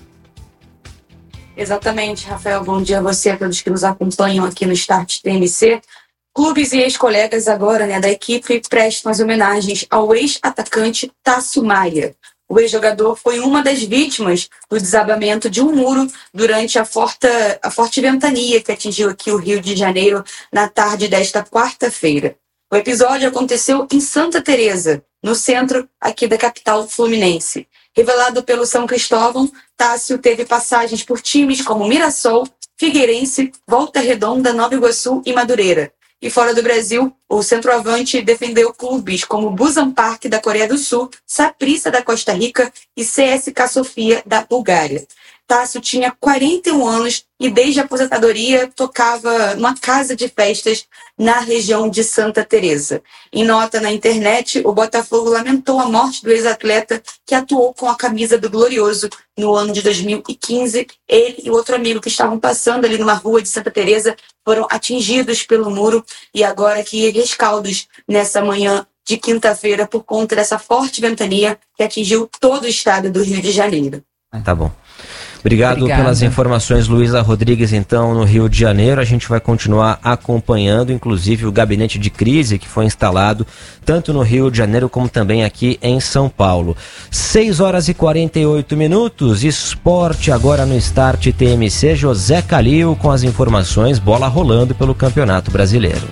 Exatamente, Rafael. Bom dia a você, a todos que nos acompanham aqui no Start T M C. Clubes e ex-colegas agora, né, da equipe prestam as homenagens ao ex-atacante Tássio Maia. O ex-jogador foi uma das vítimas do desabamento de um muro durante a, forta, a forte ventania que atingiu aqui o Rio de Janeiro na tarde desta quarta-feira. O episódio aconteceu em Santa Teresa, no centro aqui da capital fluminense. Revelado pelo São Cristóvão, Tássio teve passagens por times como Mirassol, Figueirense, Volta Redonda, Nova Iguaçu e Madureira. E fora do Brasil, o centroavante defendeu clubes como Busan Park da Coreia do Sul, Saprissa da Costa Rica e C S K A Sofia da Bulgária. Tássio tinha quarenta e um anos e desde a aposentadoria tocava numa casa de festas na região de Santa Teresa. Em nota na internet, o Botafogo lamentou a morte do ex-atleta que atuou com a camisa do Glorioso no ano de dois mil e quinze. Ele e outro amigo que estavam passando ali numa rua de Santa Teresa foram atingidos pelo muro e agora que rescaldos nessa manhã de quinta-feira por conta dessa forte ventania que atingiu todo o estado do Rio de Janeiro. Tá bom. Obrigado Obrigada. pelas informações, Luísa Rodrigues, então, no Rio de Janeiro. A gente vai continuar acompanhando, inclusive, o gabinete de crise que foi instalado tanto no Rio de Janeiro como também aqui em São Paulo. seis horas e quarenta e oito minutos, esporte agora no Start T M C. José Calil com as informações, bola rolando pelo Campeonato Brasileiro.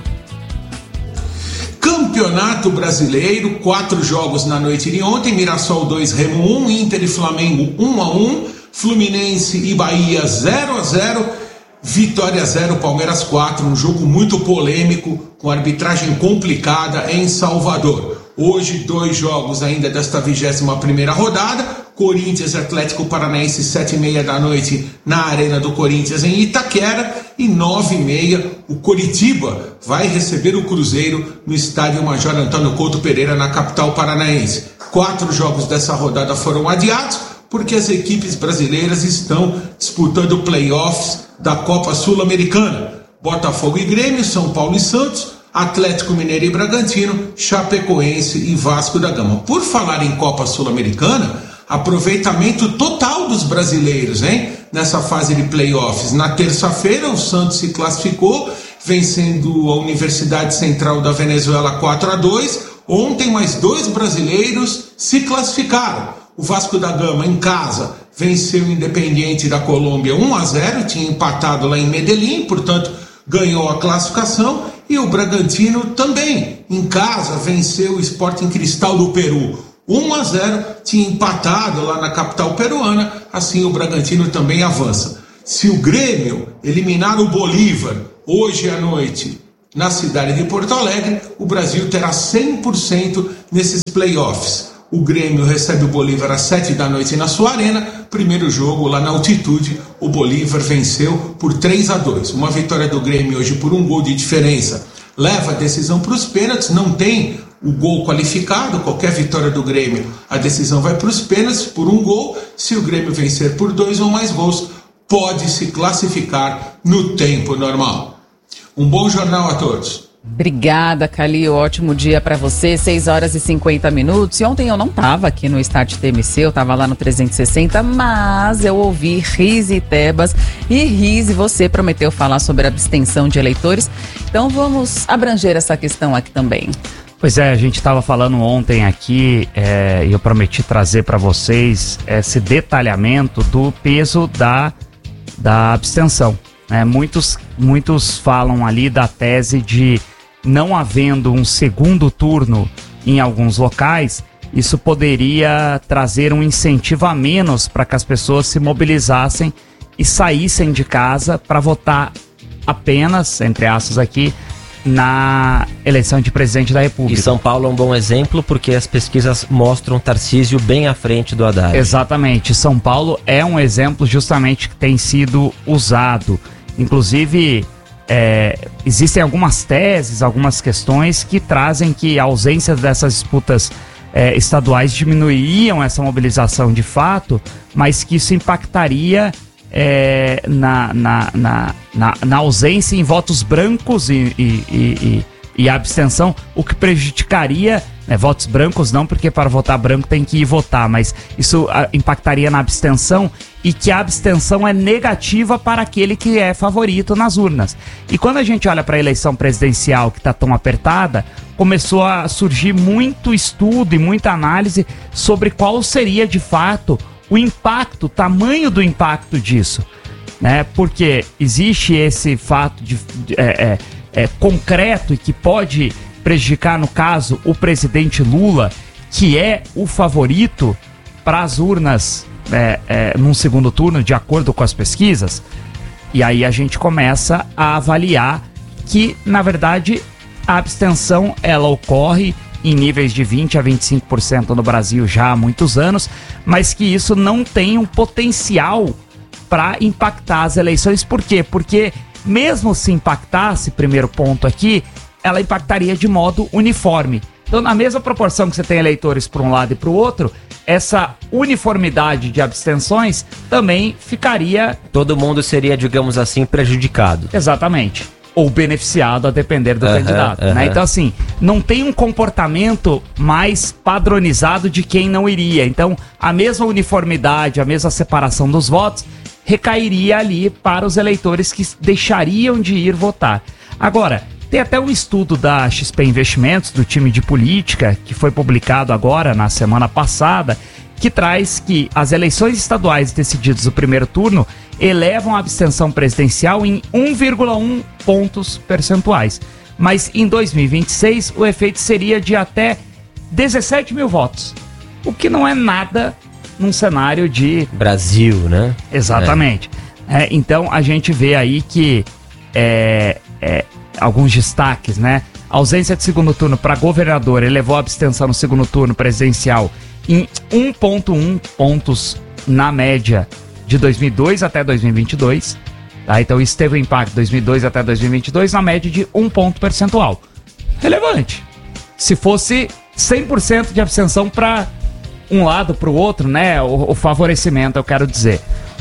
Campeonato Brasileiro, quatro jogos na noite de ontem, Mirassol dois, Remo um, Inter e Flamengo um a um, Fluminense e Bahia zero a zero, Vitória zero, Palmeiras quatro, um jogo muito polêmico, com arbitragem complicada em Salvador. Hoje, dois jogos ainda desta vigésima primeira rodada, Corinthians e Atlético Paranaense, sete e meia da noite, na Arena do Corinthians em Itaquera, e nove e meia, o Coritiba vai receber o Cruzeiro no estádio Major Antônio Couto Pereira, na capital paranaense. Quatro jogos dessa rodada foram adiados, porque as equipes brasileiras estão disputando playoffs da Copa Sul-Americana. Botafogo e Grêmio, São Paulo e Santos, Atlético Mineiro e Bragantino, Chapecoense e Vasco da Gama. Por falar em Copa Sul-Americana, aproveitamento total dos brasileiros, hein? Nessa fase de playoffs. Na terça-feira, o Santos se classificou, vencendo a Universidade Central da Venezuela quatro a dois. Ontem, mais dois brasileiros se classificaram. O Vasco da Gama, em casa, venceu o Independiente da Colômbia um a zero, tinha empatado lá em Medellín, portanto, ganhou a classificação. E o Bragantino também, em casa, venceu o Sporting Cristal do Peru um a zero, tinha empatado lá na capital peruana, assim o Bragantino também avança. Se o Grêmio eliminar o Bolívar hoje à noite na cidade de Porto Alegre, o Brasil terá cem por cento nesses playoffs. O Grêmio recebe o Bolívar às sete da noite na sua arena. Primeiro jogo lá na altitude, o Bolívar venceu por três a dois. Uma vitória do Grêmio hoje por um gol de diferença leva a decisão para os pênaltis, não tem o gol qualificado, qualquer vitória do Grêmio, a decisão vai para os pênaltis por um gol. Se o Grêmio vencer por dois ou mais gols, pode se classificar no tempo normal. Um bom jornal a todos. Obrigada, Calil. Ótimo dia para você. seis horas e cinquenta minutos. E ontem eu não estava aqui no Start T M C, eu estava lá no trezentos e sessenta, mas eu ouvi Rise e Tebas. E Rise, você prometeu falar sobre a abstenção de eleitores. Então vamos abranger essa questão aqui também. Pois é, a gente estava falando ontem aqui é, e eu prometi trazer para vocês esse detalhamento do peso da, da abstenção. É, muitos, muitos falam ali da tese de não havendo um segundo turno em alguns locais, isso poderia trazer um incentivo a menos para que as pessoas se mobilizassem e saíssem de casa para votar apenas, entre aspas aqui, na eleição de presidente da República. E São Paulo é um bom exemplo porque as pesquisas mostram Tarcísio bem à frente do Haddad. Exatamente, São Paulo é um exemplo justamente que tem sido usado. Inclusive, é, existem algumas teses, algumas questões que trazem que a ausência dessas disputas é, estaduais diminuiriam essa mobilização de fato, mas que isso impactaria é, na, na, na, na, na ausência em votos brancos e, e, e, e a abstenção, o que prejudicaria, né, votos brancos não, porque para votar branco tem que ir votar, mas isso a, impactaria na abstenção, e que a abstenção é negativa para aquele que é favorito nas urnas. E quando a gente olha para a eleição presidencial que está tão apertada, começou a surgir muito estudo e muita análise sobre qual seria de fato o impacto, o tamanho do impacto disso, né? Porque existe esse fato de, de, é, é, é, concreto e que pode prejudicar, no caso, o presidente Lula, que é o favorito para as urnas é, é, num segundo turno, de acordo com as pesquisas. E aí a gente começa a avaliar que, na verdade, a abstenção ela ocorre em níveis de vinte a vinte e cinco por cento no Brasil já há muitos anos, mas que isso não tem um potencial para impactar as eleições. Por quê? Porque mesmo se impactasse, primeiro ponto aqui, ela impactaria de modo uniforme. Então, na mesma proporção que você tem eleitores para um lado e para o outro, essa uniformidade de abstenções também ficaria... Todo mundo seria, digamos assim, prejudicado. Exatamente. Ou beneficiado, a depender do uhum, candidato. Uhum. Né? Então, assim, não tem um comportamento mais padronizado de quem não iria. Então, a mesma uniformidade, a mesma separação dos votos recairia ali para os eleitores que deixariam de ir votar. Agora, tem até um estudo da X P Investimentos, do time de política, que foi publicado agora, na semana passada, que traz que as eleições estaduais decididas no primeiro turno elevam a abstenção presidencial em um vírgula um pontos percentuais. Mas em dois mil e vinte e seis o efeito seria de até dezessete mil votos, o que não é nada num cenário de... Brasil, né? Exatamente. É. É, então a gente vê aí que é, é, alguns destaques, né? A ausência de segundo turno para governador elevou a abstenção no segundo turno presidencial em um vírgula um pontos na média de dois mil e dois até dois mil e vinte e dois. Tá? Então isso teve um impacto de dois mil e dois até dois mil e vinte e dois na média de um ponto percentual. Relevante. Se fosse cem por cento de abstenção para um lado, para o outro, né? O, o favorecimento, eu quero dizer.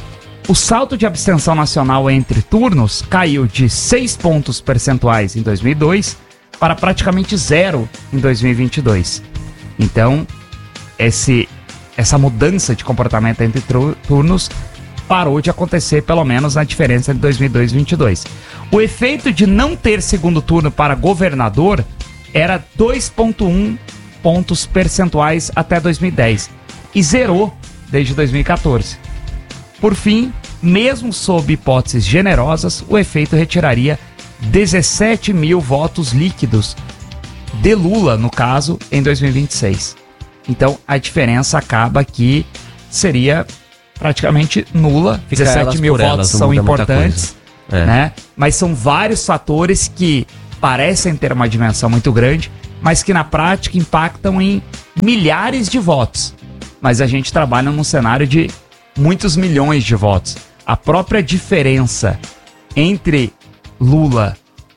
O salto de abstenção nacional entre turnos caiu de seis pontos percentuais em dois mil e dois para praticamente zero em dois mil e vinte e dois. Então, esse, essa mudança de comportamento entre turnos parou de acontecer, pelo menos na diferença entre dois mil e dois e dois mil e vinte e dois. O efeito de não ter segundo turno para governador era dois vírgula um pontos percentuais até dois mil e dez e zerou desde dois mil e catorze. Por fim, mesmo sob hipóteses generosas, o efeito retiraria dezessete mil votos líquidos de Lula, no caso, em dois mil e vinte e seis. Então, a diferença acaba que seria praticamente nula. Fica dezessete mil votos elas, são importantes, é. né? Mas são vários fatores que parecem ter uma dimensão muito grande, mas que na prática impactam em milhares de votos. Mas a gente trabalha num cenário de muitos milhões de votos. A própria diferença entre Lula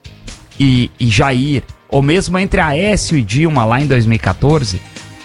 e, e Jair, ou mesmo entre Aécio e Dilma lá em dois mil e catorze,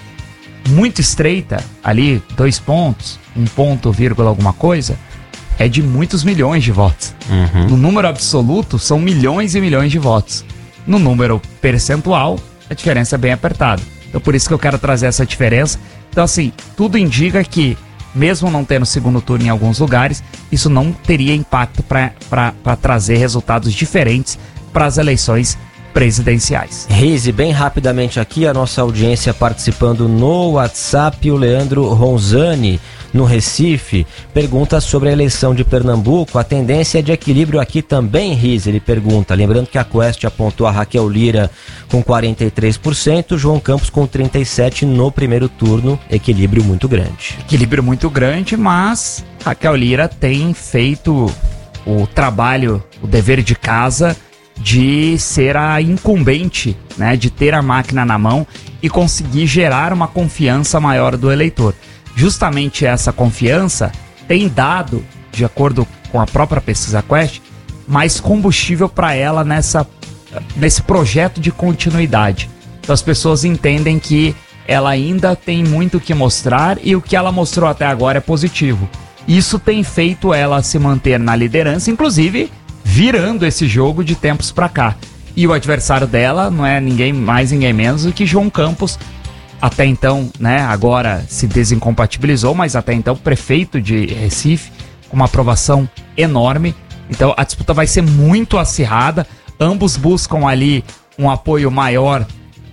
muito estreita, ali dois pontos, um ponto, vírgula alguma coisa, é de muitos milhões de votos. Uhum. No número absoluto, são milhões e milhões de votos. No número percentual, a diferença é bem apertada. Então por isso que eu quero trazer essa diferença. Então assim, tudo indica que, mesmo não tendo segundo turno em alguns lugares, isso não teria impacto para trazer resultados diferentes para as eleições presidenciais. Rize, bem rapidamente aqui, a nossa audiência participando no WhatsApp, o Leandro Ronzani, no Recife, pergunta sobre a eleição de Pernambuco. A tendência é de equilíbrio aqui também, Rize? Ele pergunta, lembrando que a Quest apontou a Raquel Lira com quarenta e três por cento, João Campos com trinta e sete por cento no primeiro turno, equilíbrio muito grande. Equilíbrio muito grande, mas Raquel Lira tem feito o trabalho, o dever de casa de ser a incumbente, né, de ter a máquina na mão e conseguir gerar uma confiança maior do eleitor. Justamente essa confiança tem dado, de acordo com a própria pesquisa Quest, mais combustível para ela nessa, nesse projeto de continuidade. Então as pessoas entendem que ela ainda tem muito o que mostrar e o que ela mostrou até agora é positivo. Isso tem feito ela se manter na liderança, inclusive virando esse jogo de tempos para cá. E o adversário dela não é ninguém mais, ninguém menos do que João Campos, até então, né, agora se desincompatibilizou, mas até então prefeito de Recife, com uma aprovação enorme. Então a disputa vai ser muito acirrada, ambos buscam ali um apoio maior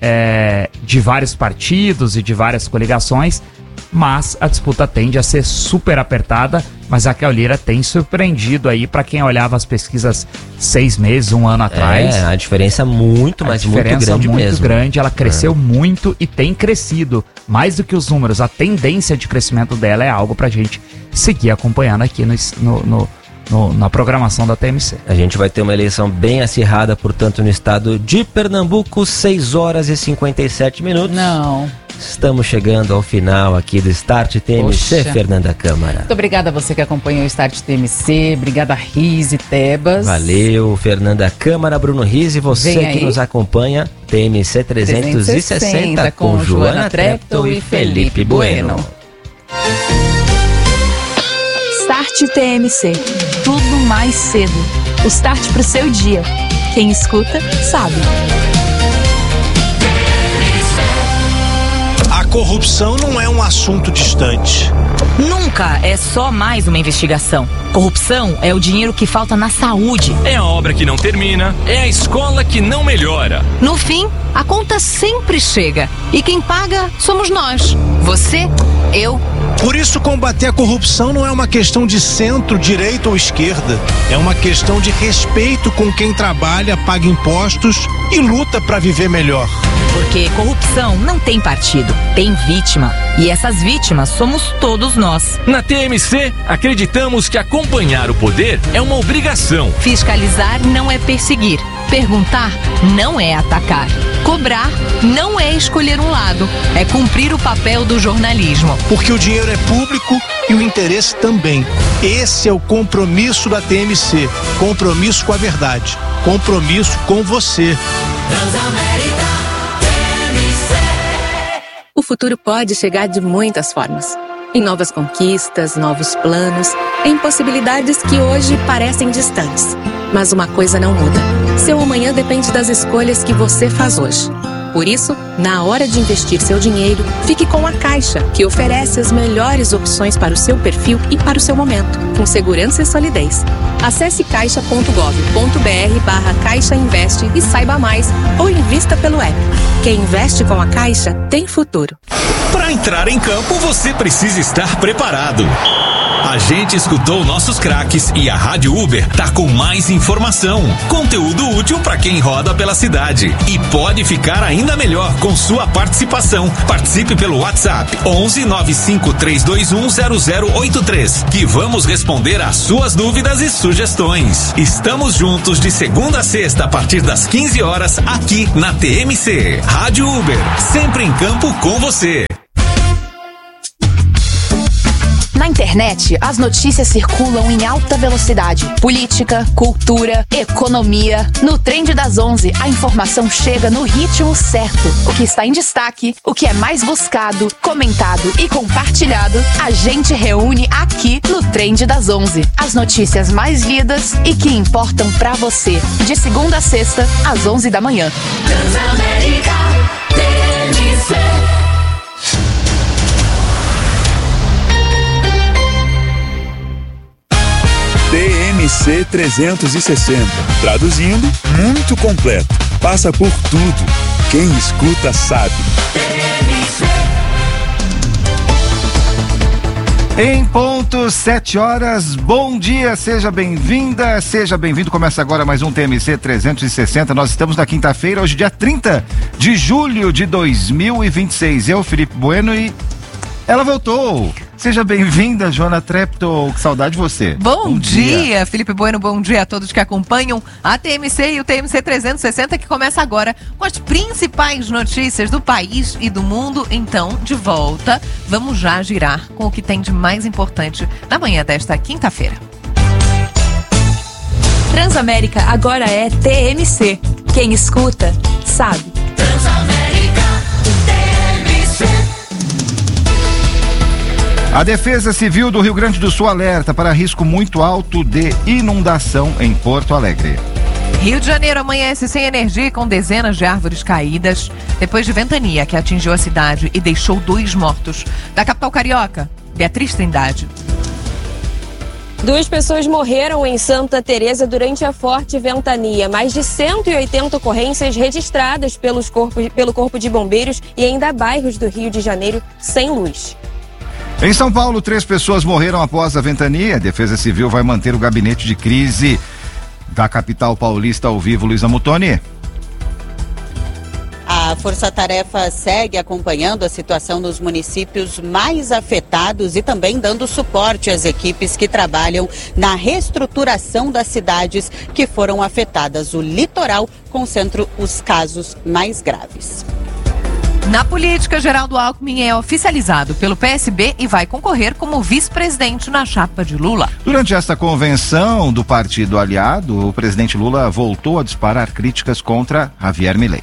é, de vários partidos e de várias coligações, mas a disputa tende a ser super apertada. Mas a Raquel Lira tem surpreendido aí para quem olhava as pesquisas seis meses, um ano atrás. É, a diferença é muito, mas muito grande mesmo. A diferença muito grande, ela cresceu é. muito e tem crescido. Mais do que os números, a tendência de crescimento dela é algo pra gente seguir acompanhando aqui no, no, no, no, na programação da T M C. A gente vai ter uma eleição bem acirrada, portanto, no estado de Pernambuco, seis horas e cinquenta e sete minutos. Não. Estamos chegando ao final aqui do Start T M C, Poxa. Fernanda Câmara. Muito obrigada a você que acompanhou o Start T M C, obrigada Rize, Tebas. Valeu, Fernanda Câmara, Bruno Rize, você que nos acompanha, T M C trezentos e sessenta com, com Joana Treptow e Felipe Bueno. Start T M C, tudo mais cedo, o start pro seu dia. Quem escuta, sabe. A corrupção não é um assunto distante. Nunca é só mais uma investigação. Corrupção é o dinheiro que falta na saúde. É a obra que não termina, é a escola que não melhora. No fim, a conta sempre chega. E quem paga somos nós. Você, eu. Por isso, combater a corrupção não é uma questão de centro, direita ou esquerda. É uma questão de respeito com quem trabalha, paga impostos e luta para viver melhor. Porque corrupção não tem partido, tem vítima. E essas vítimas somos todos nós. Na T M C, acreditamos que acompanhar o poder é uma obrigação. Fiscalizar não é perseguir. Perguntar não é atacar. Cobrar não é escolher um lado. É cumprir o papel do jornalismo. Porque o dinheiro é público e o interesse também. Esse é o compromisso da T M C. Compromisso com a verdade. Compromisso com você. Transamérica. O futuro pode chegar de muitas formas. Em novas conquistas, novos planos, em possibilidades que hoje parecem distantes. Mas uma coisa não muda. Seu amanhã depende das escolhas que você faz hoje. Por isso, na hora de investir seu dinheiro, fique com a Caixa, que oferece as melhores opções para o seu perfil e para o seu momento, com segurança e solidez. Acesse caixa ponto gov ponto br barra Caixa Investe e saiba mais, ou invista pelo app. Quem investe com a Caixa tem futuro. Para entrar em campo, você precisa estar preparado. A gente escutou nossos craques e a Rádio Uber tá com mais informação, conteúdo útil para quem roda pela cidade e pode ficar ainda melhor com sua participação. Participe pelo WhatsApp onze nove cinco três dois um zero zero oito três, que vamos responder às suas dúvidas e sugestões. Estamos juntos de segunda a sexta a partir das quinze horas aqui na T M C. Rádio Uber, sempre em campo com você. Na internet, as notícias circulam em alta velocidade. Política, cultura, economia. No Trend das onze, a informação chega no ritmo certo. O que está em destaque, o que é mais buscado, comentado e compartilhado, a gente reúne aqui no Trend das onze. As notícias mais lidas e que importam pra você. De segunda a sexta, às onze da manhã. Transamérica, T M C. T M C trezentos e sessenta. Traduzindo, muito completo. Passa por tudo. Quem escuta sabe. Em ponto, sete horas, bom dia, seja bem-vinda, seja bem-vindo. Começa agora mais um T M C trezentos e sessenta. Nós estamos na quinta-feira, hoje dia trinta de julho de dois mil e vinte e seis. Eu, Felipe Bueno, e ela voltou. Seja bem-vinda, Joana Treptow, que saudade de você. Bom, bom dia. dia, Felipe Bueno, bom dia a todos que acompanham a T M C e o T M C trezentos e sessenta, que começa agora com as principais notícias do país e do mundo. Então, de volta, vamos já girar com o que tem de mais importante na manhã desta quinta-feira. Transamérica agora é T M C. Quem escuta, sabe. Transamérica, T M C. A Defesa Civil do Rio Grande do Sul alerta para risco muito alto de inundação em Porto Alegre. Rio de Janeiro amanhece sem energia e com dezenas de árvores caídas depois de ventania que atingiu a cidade e deixou dois mortos. Da capital carioca, Beatriz Trindade. Duas pessoas morreram em Santa Teresa durante a forte ventania. Mais de cento e oitenta ocorrências registradas pelos corpos, pelo Corpo de Bombeiros e ainda bairros do Rio de Janeiro sem luz. Em São Paulo, três pessoas morreram após a ventania. A Defesa Civil vai manter o gabinete de crise da capital paulista ao vivo. Luísa Mutoni. A Força Tarefa segue acompanhando a situação nos municípios mais afetados e também dando suporte às equipes que trabalham na reestruturação das cidades que foram afetadas. O litoral concentra os casos mais graves. Na política, Geraldo Alckmin é oficializado pelo P S B e vai concorrer como vice-presidente na chapa de Lula. Durante esta convenção do partido aliado, o presidente Lula voltou a disparar críticas contra Javier Milei.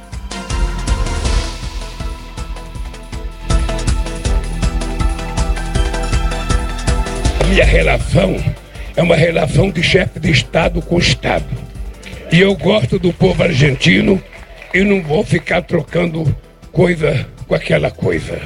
A minha relação é uma relação de chefe de Estado com Estado. E eu gosto do povo argentino e não vou ficar trocando coisa com aquela coisa.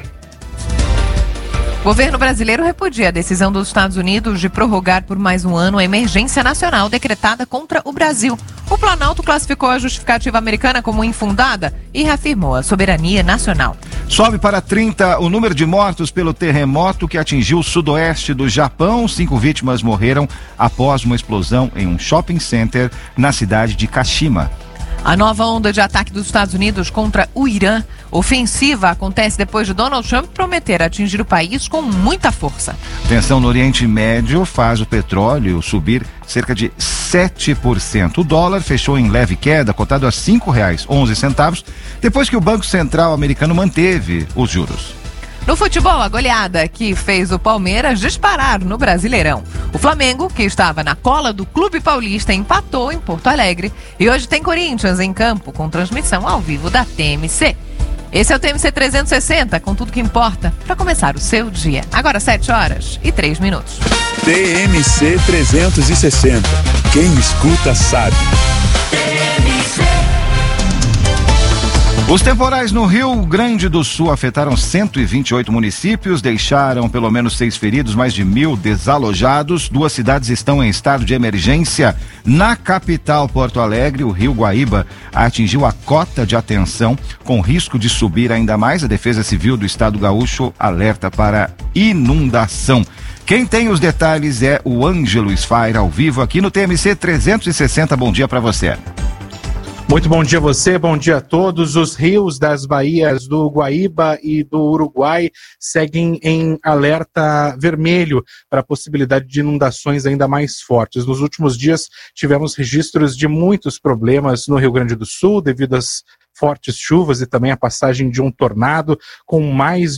O governo brasileiro repudia a decisão dos Estados Unidos de prorrogar por mais um ano a emergência nacional decretada contra o Brasil. O Planalto classificou a justificativa americana como infundada e reafirmou a soberania nacional. Sobe para trinta o número de mortos pelo terremoto que atingiu o sudoeste do Japão. Cinco vítimas morreram após uma explosão em um shopping center na cidade de Kashima. A nova onda de ataque dos Estados Unidos contra o Irã, ofensiva, acontece depois de Donald Trump prometer atingir o país com muita força. Tensão no Oriente Médio faz o petróleo subir cerca de sete por cento. O dólar fechou em leve queda, cotado a cinco reais e onze centavos, depois que o Banco Central americano manteve os juros. No futebol, a goleada que fez o Palmeiras disparar no Brasileirão. O Flamengo, que estava na cola do Clube Paulista, empatou em Porto Alegre. E hoje tem Corinthians em campo, com transmissão ao vivo da T M C. Esse é o T M C trezentos e sessenta, com tudo que importa para começar o seu dia. Agora sete horas e três minutos. T M C trezentos e sessenta. Quem escuta sabe. Os temporais no Rio Grande do Sul afetaram cento e vinte e oito municípios, deixaram pelo menos seis feridos, mais de mil desalojados. Duas cidades estão em estado de emergência. Na capital, Porto Alegre, o Rio Guaíba atingiu a cota de atenção, com risco de subir ainda mais. A Defesa Civil do Estado Gaúcho alerta para inundação. Quem tem os detalhes é o Ângelo Sfaira, ao vivo aqui no T M C trezentos e sessenta. Bom dia para você. Muito bom dia a você, bom dia a todos. Os rios das baías do Guaíba e do Uruguai seguem em alerta vermelho para a possibilidade de inundações ainda mais fortes. Nos últimos dias tivemos registros de muitos problemas no Rio Grande do Sul devido às fortes chuvas e também a passagem de um tornado com mais